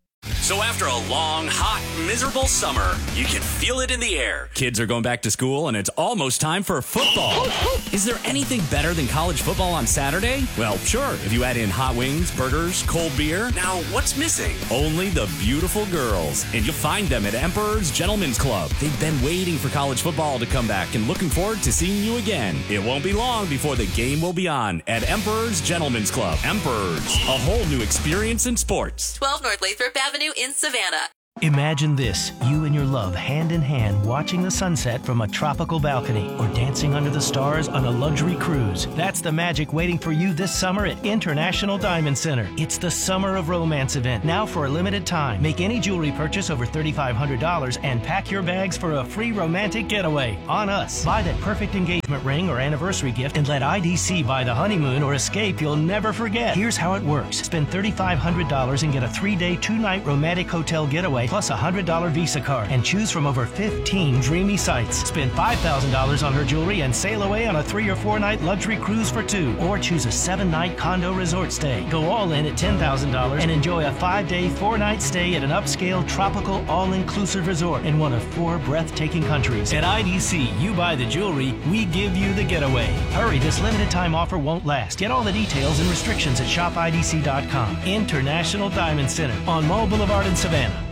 So after a long, hot, miserable summer, you can feel it in the air. Kids are going back to school, and it's almost time for football. Is there anything better than college football on Saturday? Well, sure, if you add in hot wings, burgers, cold beer. Now, what's missing? Only the beautiful girls. And you'll find them at Emperor's Gentlemen's Club. They've been waiting for college football to come back and looking forward to seeing you again. It won't be long before the game will be on at Emperor's Gentlemen's Club. Emperor's, a whole new experience in sports. twelve North Lathrop Avenue in Savannah. Imagine this, you and your love hand in hand watching the sunset from a tropical balcony or dancing under the stars on a luxury cruise. That's the magic waiting for you this summer at International Diamond Center. It's the Summer of Romance event, now for a limited time. Make any jewelry purchase over three thousand five hundred dollars and pack your bags for a free romantic getaway on us. Buy that perfect engagement ring or anniversary gift and let I D C buy the honeymoon or escape you'll never forget. Here's how it works. Spend three thousand five hundred dollars and get a three-day, two-night romantic hotel getaway plus a one hundred dollars Visa card and choose from over fifteen dreamy sites. Spend five thousand dollars on her jewelry and sail away on a three or four night luxury cruise for two. Or choose a seven night condo resort stay. Go all in at ten thousand dollars and enjoy a five day, four night stay at an upscale, tropical, all-inclusive resort in one of four breathtaking countries. At I D C, you buy the jewelry, we give you the getaway. Hurry, this limited time offer won't last. Get all the details and restrictions at shop I D C dot com. International Diamond Center on Mall Boulevard in Savannah.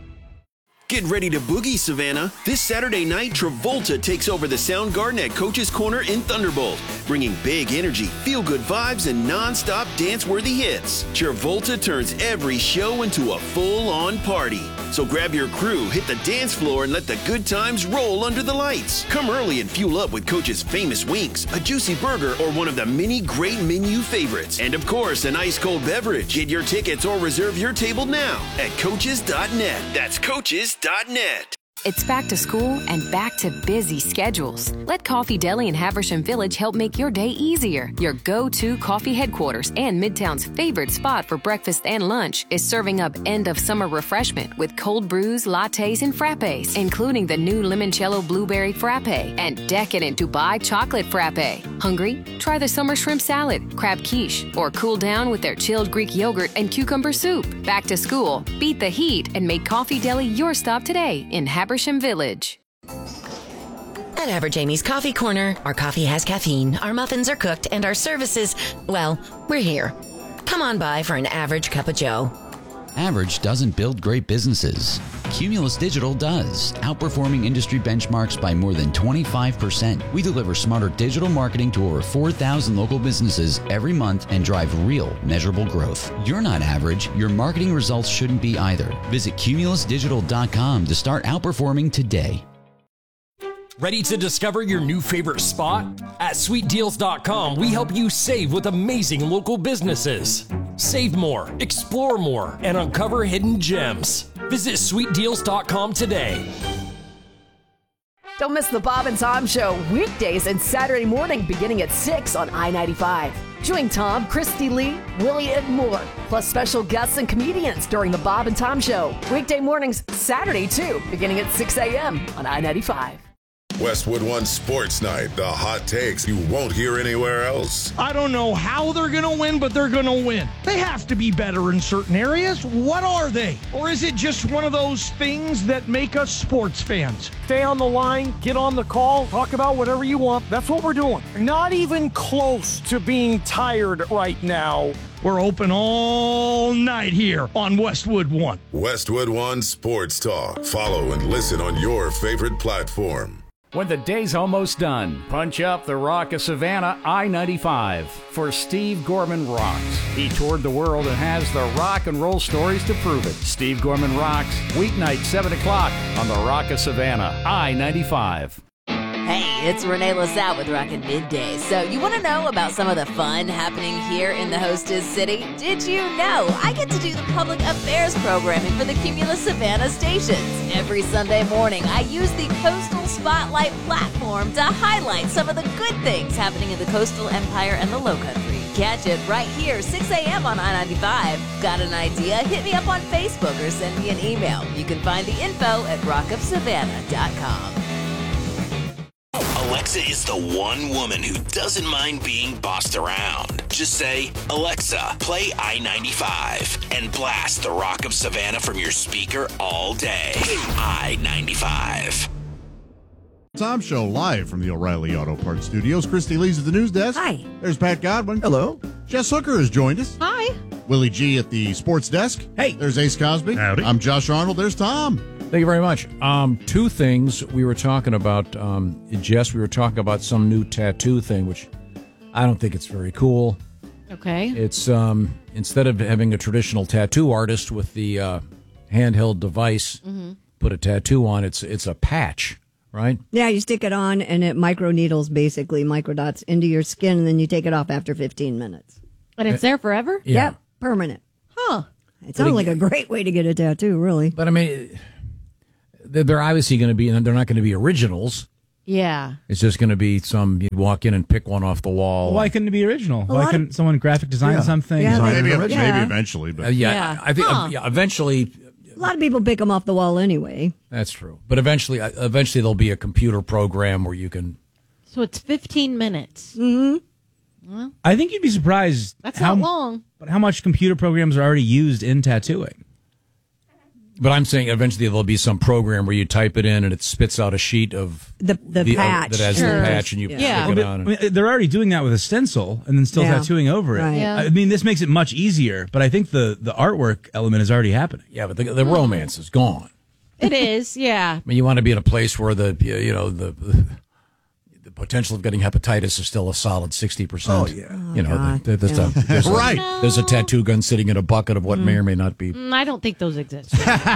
Get ready to boogie, Savannah. This Saturday night, Travolta takes over the Soundgarden at Coach's Corner in Thunderbolt, bringing big energy, feel-good vibes, and non-stop dance-worthy hits. Travolta turns every show into a full-on party. So grab your crew, hit the dance floor, and let the good times roll under the lights. Come early and fuel up with Coach's famous wings, a juicy burger, or one of the many great menu favorites. And of course, an ice-cold beverage. Get your tickets or reserve your table now at coaches dot net. That's coaches dot net. It's back to school and back to busy schedules. Let Coffee Deli in Haversham Village help make your day easier. Your go-to coffee headquarters and Midtown's favorite spot for breakfast and lunch is serving up end-of-summer refreshment with cold brews, lattes, and frappes, including the new limoncello blueberry frappe and decadent Dubai chocolate frappe. Hungry? Try the summer shrimp salad, crab quiche, or cool down with their chilled Greek yogurt and cucumber soup. Back to school, beat the heat, and make Coffee Deli your stop today in Haversham Haversham Village. At Average Amy's Coffee Corner, our coffee has caffeine, our muffins are cooked, and our services, well, we're here. Come on by for an average cup of joe. Average doesn't build great businesses. Cumulus Digital does, outperforming industry benchmarks by more than twenty-five percent. We deliver smarter digital marketing to over four thousand local businesses every month and drive real, measurable growth. You're not average. Your marketing results shouldn't be either. Visit cumulus digital dot com to start outperforming today. Ready to discover your new favorite spot? At sweet deals dot com, we help you save with amazing local businesses. Save more, explore more, and uncover hidden gems. Visit sweet deals dot com today. Don't miss the Bob and Tom Show weekdays and Saturday morning beginning at six on I ninety-five. Join Tom, Christy Lee, Willie, and more, plus special guests and comedians during the Bob and Tom Show. Weekday mornings, Saturday too, beginning at six a.m. on I ninety-five. Westwood One Sports Night, the hot takes you won't hear anywhere else. I don't know how they're going to win, but they're going to win. They have to be better in certain areas. What are they? Or is it just one of those things that make us sports fans? Stay on the line, get on the call, talk about whatever you want. That's what we're doing. Not even close to being tired right now. We're open all night here on Westwood One. Westwood One Sports Talk. Follow and listen on your favorite platform. When the day's almost done, punch up the Rock of Savannah I ninety-five for Steve Gorman Rocks. He toured the world and has the rock and roll stories to prove it. Steve Gorman Rocks, weeknight seven o'clock on the Rock of Savannah I ninety-five. Hey, it's Renee LaSalle with Rockin' Midday. So you want to know about some of the fun happening here in the hostess city? Did you know I get to do the public affairs programming for the Cumulus Savannah stations? Every Sunday morning, I use the Coastal Spotlight platform to highlight some of the good things happening in the coastal empire and the Lowcountry. Catch it right here, six a.m. on I ninety-five. Got an idea? Hit me up on Facebook or send me an email. You can find the info at rock of savannah dot com. Alexa is the one woman who doesn't mind being bossed around. Just say, Alexa, play I ninety-five and blast the Rock of Savannah from your speaker all day. I ninety-five. Tom Show live from the O'Reilly Auto Parts Studios. Christy Lee's at the news desk. Hi. There's Pat Godwin. Hello. Jess Hooker has joined us. Hi. Willie G at the sports desk. Hey. There's Ace Cosby. Howdy. I'm Josh Arnold. There's Tom. Thank you very much. Um, two things we were talking about, um, Jess, we were talking about some new tattoo thing, which I don't think it's very cool. Okay. It's um, instead of having a traditional tattoo artist with the uh, handheld device Mm-hmm. put a tattoo on, it's it's a patch, right? Yeah, you stick it on and it micro needles, basically, microdots into your skin, and then you take it off after fifteen minutes. And it's there forever? Yeah. Yep, permanent. Huh. It sounds like a great way to get a tattoo, really. But I mean, they're they're obviously going to be, they're not going to be originals. Yeah. It's just going to be some, you walk in and pick one off the wall. Why couldn't it be original? Why lot couldn't someone graphic design Yeah. something? Yeah, Maybe, they- maybe yeah. eventually, but Uh, yeah, Yeah. I think Huh. uh, yeah, eventually. A lot of people pick them off the wall anyway. That's true. But eventually, uh, eventually there'll be a computer program where you can. So it's fifteen minutes. Mm-hmm. I think you'd be surprised. That's how, not long. But how much computer programs are already used in tattooing? But I'm saying eventually there'll be some program where you type it in and it spits out a sheet of The the, the, uh, patch. that has Sure. the patch, and you Yeah. stick it Well, on. but, I mean, they're already doing that with a stencil and then still Yeah. tattooing over it. Right. Yeah. I mean, this makes it much easier, but I think the, the artwork element is already happening. Yeah, but the, the romance is gone. It is, yeah. I mean, you want to be in a place where the you know the the potential of getting hepatitis is still a solid sixty percent. Oh, yeah. You know, God. the, the, there's, Yeah. a, there's a- Right. there's a tattoo gun sitting in a bucket of what may or may not be. Mm, I don't think those exist.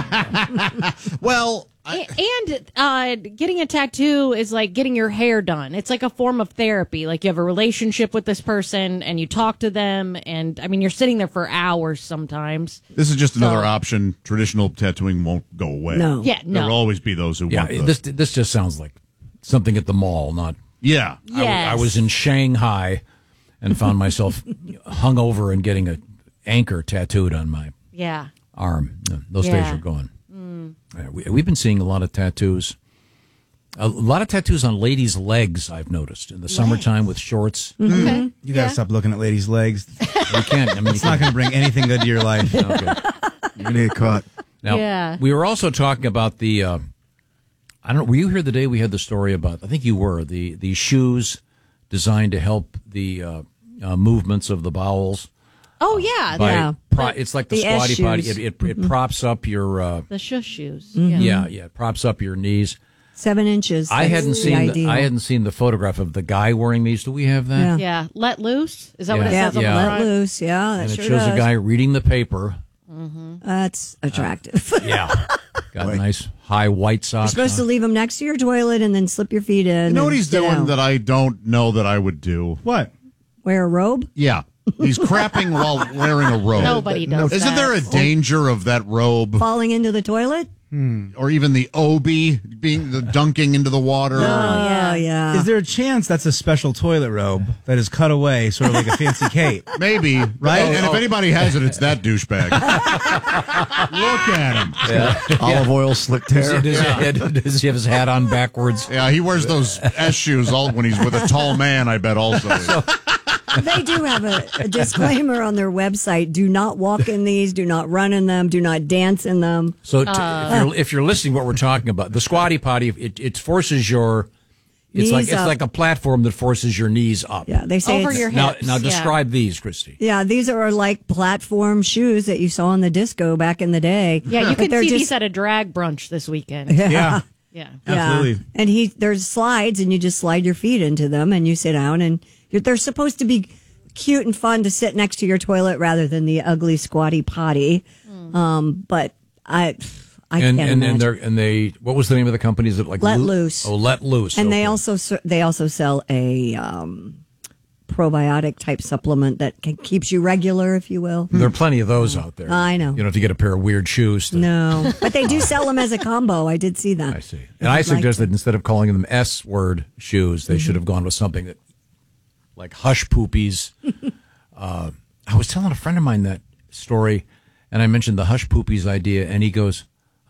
well, A- and uh, getting a tattoo is like getting your hair done. It's like a form of therapy. Like you have a relationship with this person and you talk to them. And I mean, you're sitting there for hours sometimes. this is just another So- option. Traditional tattooing won't go away. No. Yeah, no. There will always be those who Yeah, want the, this this just sounds like something at the mall, not. Yeah. I, w- I Yes. was in Shanghai and found myself hung over and getting a anchor tattooed on my Yeah. arm. Those Yeah. days are gone. Uh, we, we've been seeing a lot of tattoos. A lot of tattoos on ladies' legs, I've noticed, in the summertime with shorts. Okay. You got to Yeah. stop looking at ladies' legs. You can't. I mean, It's you not going to bring anything good to your life. can't- okay. You're going to get caught. Now, Yeah. we were also talking about the. Uh, I don't know. Were you here the day we had the story about? I think you were the the shoes designed to help the uh, uh, movements of the bowels. Oh, yeah. By Yeah. pro- it's like the, The S squatty potty. shoes. It, it, it props up your. Uh, The shush shoes. Mm-hmm. Yeah. yeah, yeah, it props up your knees. Seven inches. I That's hadn't the seen. The, ideal. I hadn't seen the photograph of the guy wearing these. Do we have that? Yeah. Yeah. Let loose? Is that what it Yeah. says on Yeah. the Let front? loose. Yeah, that And it sure shows does. a guy reading the paper. That's attractive. Yeah, got nice high white You're socks. supposed to on. leave them next to your toilet and then slip your feet in. You know and what he's sit doing down. that I don't know that I would do? What? Wear a robe? Yeah. He's crapping while wearing a robe. Nobody does Isn't that. there a danger of that robe Falling into the toilet? or even the obi being the dunking into the water? Oh, yeah, yeah. Is there a chance that's a special toilet robe that is cut away, sort of like a fancy cape? Maybe, right? Oh, and oh. if anybody has it, it's that douchebag. Look at him. Yeah. Olive oil slicked hair. Does, he, does he have his hat on backwards? Yeah, he wears those S shoes all when he's with a tall man, I bet also. They do have a, a disclaimer on their website. Do not walk in these. Do not run in them. Do not dance in them. So t- if you're if you're listening, to what we're talking about, the squatty potty, it, it forces your. It's Knees like it's up. like a platform that forces your knees up. Yeah, they say Over it's- your Now, hips. now yeah. describe these, Christy. Yeah, these are like platform shoes that you saw on the disco back in the day. Yeah, you But can they're see just- these at a drag brunch this weekend. Yeah. Yeah, Yeah. absolutely. Yeah. And he there's slides and you just slide your feet into them and you sit down and you're, they're supposed to be cute and fun to sit next to your toilet rather than the ugly squatty potty. Um, but I I and can't and imagine. and, they're, and they what was the name of the company? Is it like Let Loo- Loose. Oh, Let Loose. and they okay. also ser- they also sell a um, probiotic type supplement that can, keeps you regular, if you will. There are plenty of those out there. I know. You don't have to get a pair of weird shoes. To, No, but they do sell them as a combo. I did see that. I see. And I Like- suggest that instead of calling them S word shoes, they Mm-hmm. should have gone with something that like hush poopies. uh, I was telling a friend of mine that story, and I mentioned the hush poopies idea, and he goes,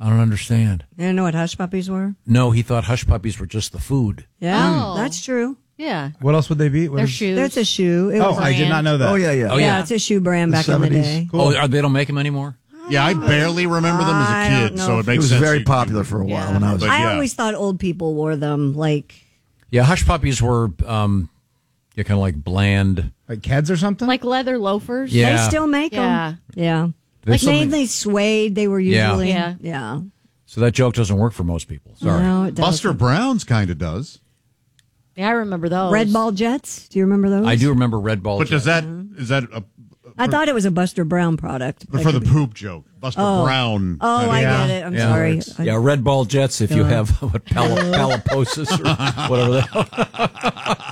I don't understand. You didn't know what hush puppies were? No, he thought hush puppies were just the food. Yeah, Oh. that's true. Yeah. What else would they be? What They're is- shoes. That's a shoe. It Oh, was- I did not know that. Oh, yeah, yeah. Oh, yeah, yeah. it's a shoe brand The back in the seventies. day. Oh, are, they don't make them anymore? Yeah, I barely remember them as I a don't kid, know so if- it It makes was sense. very you- popular for a while Yeah. when I was. But I yeah. always thought old people wore them. Like, Yeah, hush puppies were um, yeah, kind of like bland. Like Keds or something? Like leather loafers. Yeah. they still make Yeah. them. Yeah. There's Like something- mainly suede. They were Yeah. usually. Yeah. Yeah. So that joke doesn't work for most people. Sorry. No, it Buster doesn't. Brown's kind of does. Yeah, I remember those. Red Ball Jets. Do you remember those? I do remember Red Ball. But does Jet. that is that a, I thought it was a Buster Brown product. for the poop joke? Buster Oh. Brown. Oh, I Yeah. get it. I'm Yeah. sorry. I- Yeah, Red Ball Jets. If you Uh. have what pal- paliposis or whatever. That,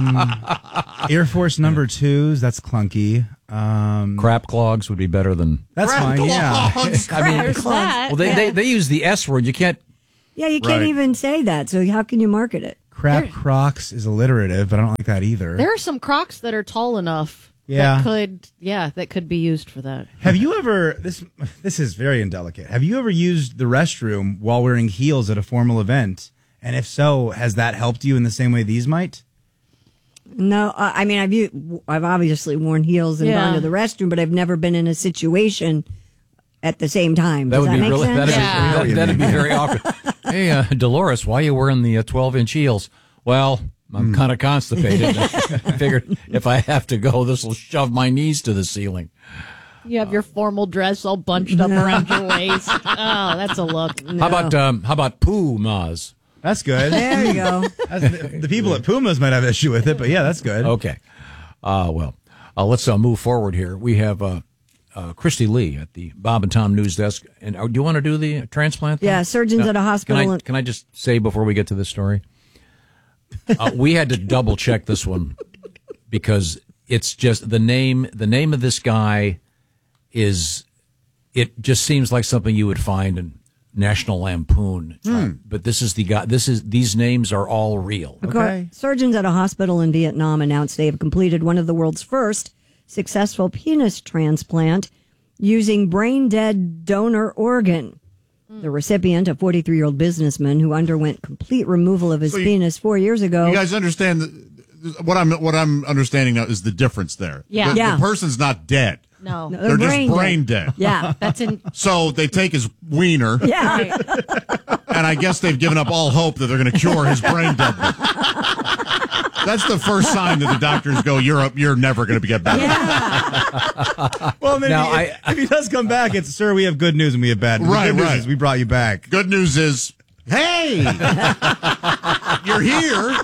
um, Air Force number twos. That's clunky. Um, crap clogs would be better than. that's Crap fine. Yeah. clogs. I mean, There's that. well, they, Yeah. they they use the S word. You can't. Yeah, you can't Right. even say that. So how can you market it? Crap Crocs is alliterative, but I don't like that either. There are some Crocs that are tall enough. Yeah. That could, yeah, that could be used for that. Have you ever this this is very indelicate. Have you ever used the restroom while wearing heels at a formal event? And if so, has that helped you in the same way these might? No, uh, I mean I've u- I've obviously worn heels and Yeah. gone to the restroom, but I've never been in a situation at the same time. That Does would that be make really. sense? That'd, Yeah. be, that, that'd be very awkward. Hey, uh, Dolores, why are you wearing the uh, twelve inch heels? Well, I'm kind of constipated. I figured if I have to go, this will shove my knees to the ceiling. You have your formal dress all bunched up around your waist. Oh, that's a look. How about um, how about Pumas? That's good. There you go. That's the, the people at Pumas might have issue with it, but yeah, that's good. Okay. Uh, well, uh, let's uh, move forward here. We have uh, uh, Christy Lee at the Bob and Tom News Desk. And uh, do you want to do the transplant thing? Yeah, surgeons Uh, at a hospital. Can I, in- can I just say before we get to this story? Uh, we had to double check this one because it's just the name. The name of this guy is. It just seems like something you would find in National Lampoon. Uh, but this is the guy. This is these names are all real. Okay. Surgeons at a hospital in Vietnam announced they have completed one of the world's first successful penis transplant using brain-dead donor organ. The recipient, a forty-three-year-old businessman who underwent complete removal of his So you- penis four years ago. You guys understand the, what I'm what I'm understanding now is the difference there. Yeah. the, Yeah. the person's not dead. No. No, They're, brain just brain dead. dead. Yeah. That's in. So they take his wiener, Yeah. and I guess they've given up all hope that they're going to cure his brain deadness. That's the first sign that the doctors go, "You're up. You're never going to get better." Well, maybe Now, if, if he does come back, it's sir, we have good news and we have bad news. Right, The good news right. is we brought you back. Good news is, hey, you're here.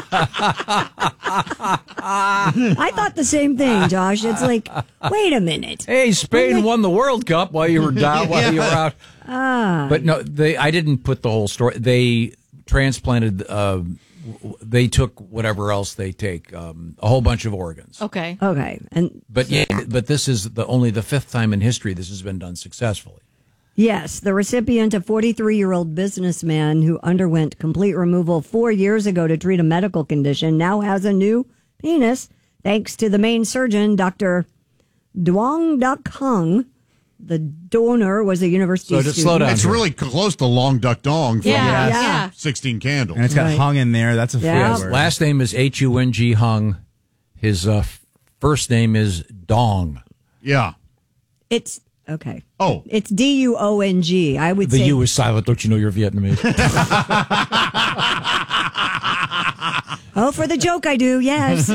I thought the same thing, Josh. It's like, wait a minute. Hey, Spain won the World Cup while you were down, while you were out. Ah. But no, they. I didn't put the whole story. They transplanted. Uh, w- they took whatever else they take, um, a whole bunch of organs. Okay. Okay. And But yeah, but this is the only the fifth time in history this has been done successfully. yes, the recipient, a forty-three-year-old businessman who underwent complete removal four years ago to treat a medical condition, now has a new penis thanks to the main surgeon, Doctor Duong Duc Hung. The donor was a university So just student. slow down. It's really close to Long Duck Dong from Yeah, uh, yeah. sixteen Candles. And it's got Right. hung in there. That's a Yeah. flavor. Last name is H U N G Hung. His uh, f- first name is Dong. Yeah. It's okay. Oh. It's D U O N G. I would The say U is silent. Don't you know you're Vietnamese? Oh, for the joke, I do. Yes.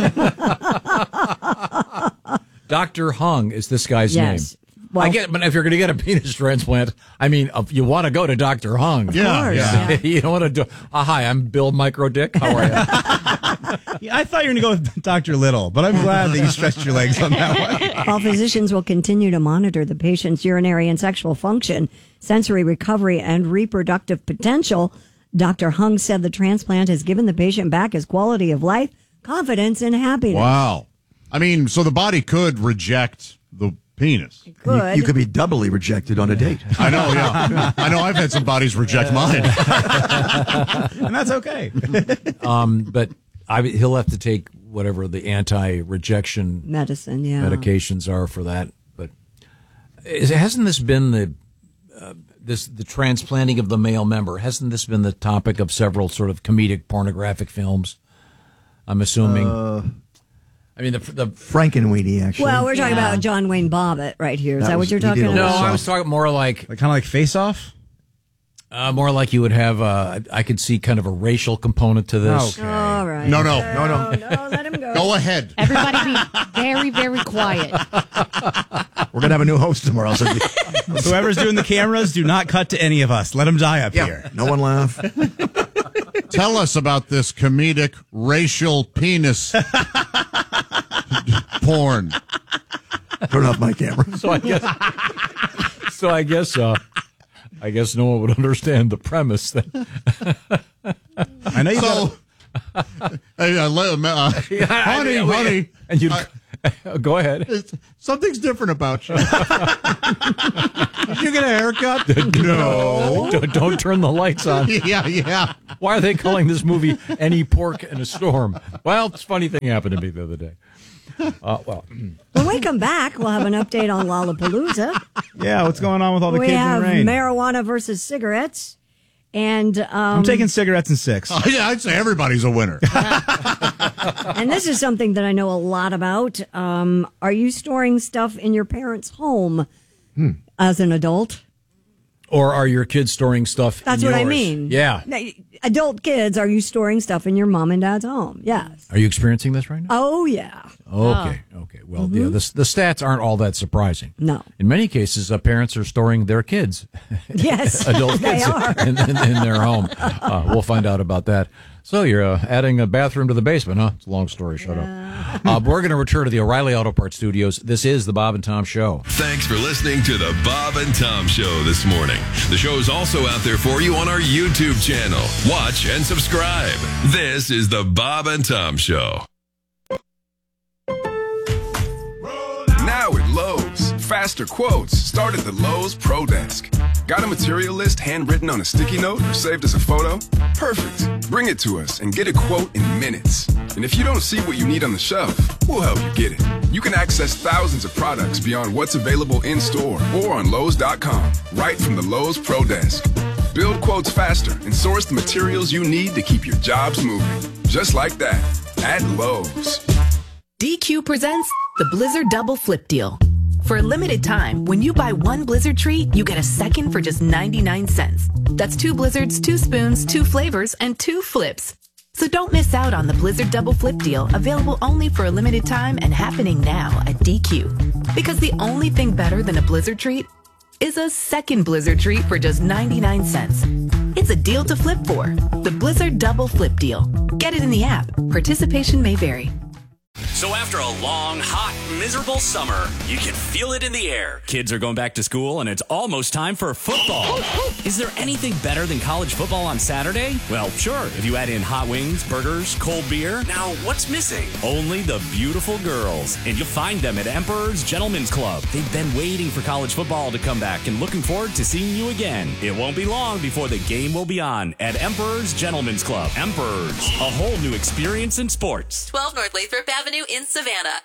Doctor Hung is this guy's Yes. name. Well- I get, but if you're going to get a penis transplant, I mean, uh, you want to go to Doctor Hung. Yeah, course, yeah. yeah. You don't want to do. Uh, hi, I'm Bill Micro Dick. How are you? Yeah, I thought you were going to go with Doctor Little, but I'm glad that you stretched your legs on that one. While physicians will continue to monitor the patient's urinary and sexual function, sensory recovery, and reproductive potential, Doctor Hung said the transplant has given the patient back his quality of life, confidence, and happiness. Wow. I mean, so the body could reject the penis. Good. You could be doubly rejected on a date. I know, yeah. I know I've had some bodies reject mine. And that's okay. Um, but I, he'll have to take whatever the anti-rejection Medicine, yeah. medications are for that. But is, hasn't this been the uh, this the transplanting of the male member. Hasn't this been the topic of several sort of comedic pornographic films? I'm assuming. Uh, I mean, the the Frankenweenie, actually. Well, we're talking Yeah. about John Wayne Bobbitt right here. Is that, That what was- you're he talking did a about? No, I was talking more like, Like kind of like Face Off. uh, more like you would have. Uh, I could see kind of a racial component to this. Okay. All right. No, no, no, no, no. Let him go. Go ahead. Everybody be very, very quiet. We're going to have a new host tomorrow. So Whoever's doing the cameras, do not cut to any of us. Let them die up yeah, here. no one laugh. Tell us about this comedic racial penis porn. Turn off my camera. So I guess. so I guess. Uh, I guess no one would understand the premise. Then. I know you So, hey, uh, let- uh, honey, I mean, honey, and you I- go ahead. it's- something's different about you. Did you get a haircut? No. Don't, don't turn the lights on. Yeah, yeah. Why are they calling this movie Any Pork in a Storm? Well, it's a funny thing happened to me the other day. Uh, well, When we come back, we'll have an update on Lollapalooza. Yeah, what's going on with all the we kids in have the rain? marijuana versus cigarettes. And um, I'm taking cigarettes and six. Oh, yeah, I'd say everybody's a winner. and this is something that I know a lot about. Um, are you storing stuff in your parents' home Hmm. as an adult? or are your kids storing stuff? That's in what I yours? mean. Yeah. Now, adult kids, are you storing stuff in your mom and dad's home? Yes. Are you experiencing this right now? Oh, yeah. Okay. Okay. Well, yeah, the, the stats aren't all that surprising. No. In many cases, uh, parents are storing their kids. Yes, adult they kids are. in, in, in their home. Uh, we'll find out about that. So you're uh, adding a bathroom to the basement, huh? It's a long story. Shut up. Uh, we're going to return to the O'Reilly Auto Parts Studios. This is the Bob and Tom Show. Thanks for listening to the Bob and Tom Show this morning. The show is also out there for you on our YouTube channel. Watch and subscribe. This is the Bob and Tom Show. Now at Lowe's, faster quotes start at the Lowe's Pro Desk. Got a material list handwritten on a sticky note or saved as a photo? Perfect. Bring it to us and get a quote in minutes. And if you don't see what you need on the shelf, we'll help you get it. You can access thousands of products beyond what's available in store or on Lowe's dot com, right from the Lowe's Pro Desk. Build quotes faster and source the materials you need to keep your jobs moving. Just like that, at Lowe's. D Q presents the Blizzard Double Flip Deal. For a limited time, when you buy one Blizzard treat, you get a second for just ninety-nine cents. That's two Blizzards, two spoons, two flavors, and two flips. So don't miss out on the Blizzard Double Flip Deal, available only for a limited time and happening now at D Q. Because the only thing better than a Blizzard treat is a second Blizzard treat for just ninety-nine cents. It's a deal to flip for. The Blizzard Double Flip Deal. Get it in the app. Participation may vary. So after a long, hot, miserable summer, you can feel it in the air. Kids are going back to school, and it's almost time for football. Is there anything better than college football on Saturday? Well, sure, if you add in hot wings, burgers, cold beer. Now, what's missing? Only the beautiful girls. And you'll find them at Emperor's Gentlemen's Club. They've been waiting for college football to come back and looking forward to seeing you again. It won't be long before the game will be on at Emperor's Gentlemen's Club. Emperor's, a whole new experience in sports. twelve North Lathrop Avenue in Savannah.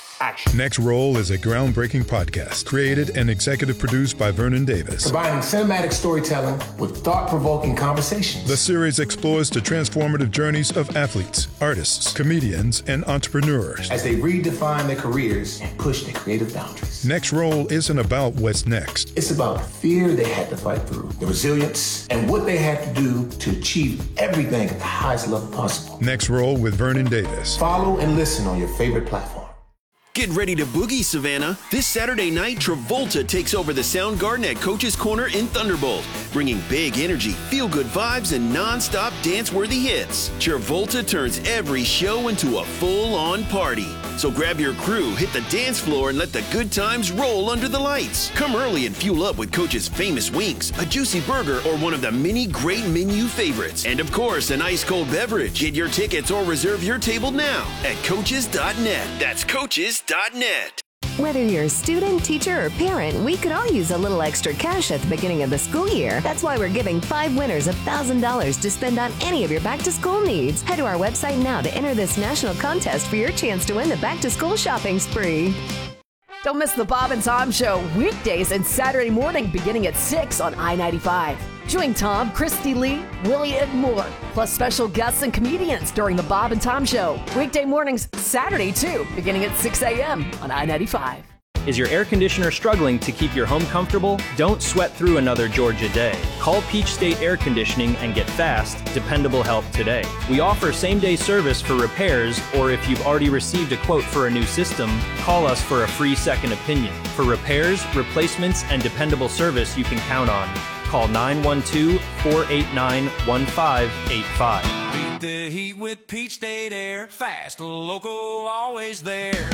Next Roll is a groundbreaking podcast created and executive produced by Vernon Davis. Combining cinematic storytelling with thought-provoking conversations. The series explores the transformative journeys of athletes, artists, comedians, and entrepreneurs as they redefine their careers and push their creative boundaries. Next Roll isn't about what's next. It's about the fear they had to fight through, the resilience, and what they had to do to achieve everything at the highest level possible. Next Roll with Vernon Davis. Follow and listen on your favorite platform. Get ready to boogie, Savannah. This Saturday night, Travolta takes over the Sound Garden at Coach's Corner in Thunderbolt, bringing big energy, feel-good vibes, and non-stop dance-worthy hits. Travolta turns every show into a full-on party. So grab your crew, hit the dance floor, and let the good times roll under the lights. Come early and fuel up with Coach's famous wings, a juicy burger, or one of the many great menu favorites. And of course, an ice-cold beverage. Get your tickets or reserve your table now at coaches dot net. That's coaches dot net. Whether you're a student, teacher, or parent, we could all use a little extra cash at the beginning of the school year. That's why we're giving five winners one thousand dollars to spend on any of your back-to-school needs. Head to our website now to enter this national contest for your chance to win the back-to-school shopping spree. Don't miss the Bob and Tom Show weekdays and Saturday morning beginning at six on I ninety-five. Join Tom, Christy Lee, Willie, and more, plus special guests and comedians during the Bob and Tom Show. Weekday mornings, Saturday too, beginning at six a.m. on I ninety-five. Is your air conditioner struggling to keep your home comfortable? Don't sweat through another Georgia day. Call Peach State Air Conditioning and get fast, dependable help today. We offer same-day service for repairs, or if you've already received a quote for a new system, call us for a free second opinion. For repairs, replacements, and dependable service you can count on. Call nine one two, four eight nine, one five eight five. Beat the heat with Peach State Air. Fast, local, always there.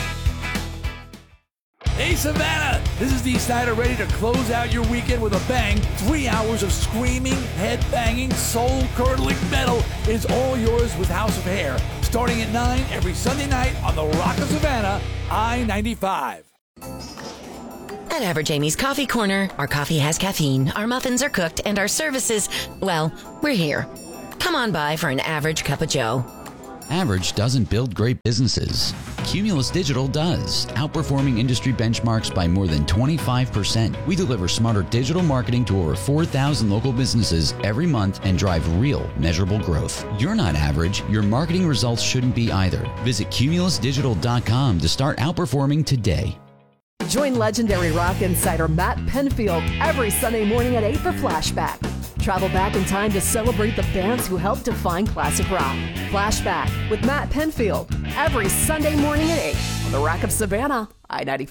Hey Savannah, this is Dee Snider ready to close out your weekend with a bang. Three hours of screaming, head-banging, soul-curdling metal is all yours with House of Hair. Starting at nine every Sunday night on the Rock of Savannah, I ninety-five. At Average Amy's Coffee Corner, our coffee has caffeine, our muffins are cooked, and our services, well, we're here. Come on by for an average cup of joe. Average doesn't build great businesses. Cumulus Digital does, outperforming industry benchmarks by more than twenty-five percent. We deliver smarter digital marketing to over four thousand local businesses every month and drive real, measurable growth. You're not average. Your marketing results shouldn't be either. Visit cumulus digital dot com to start outperforming today. Join legendary rock insider Matt Penfield every Sunday morning at eight for Flashback. Travel back in time to celebrate the bands who helped define classic rock. Flashback with Matt Penfield every Sunday morning at eight on the Rock of Savannah, I ninety-five.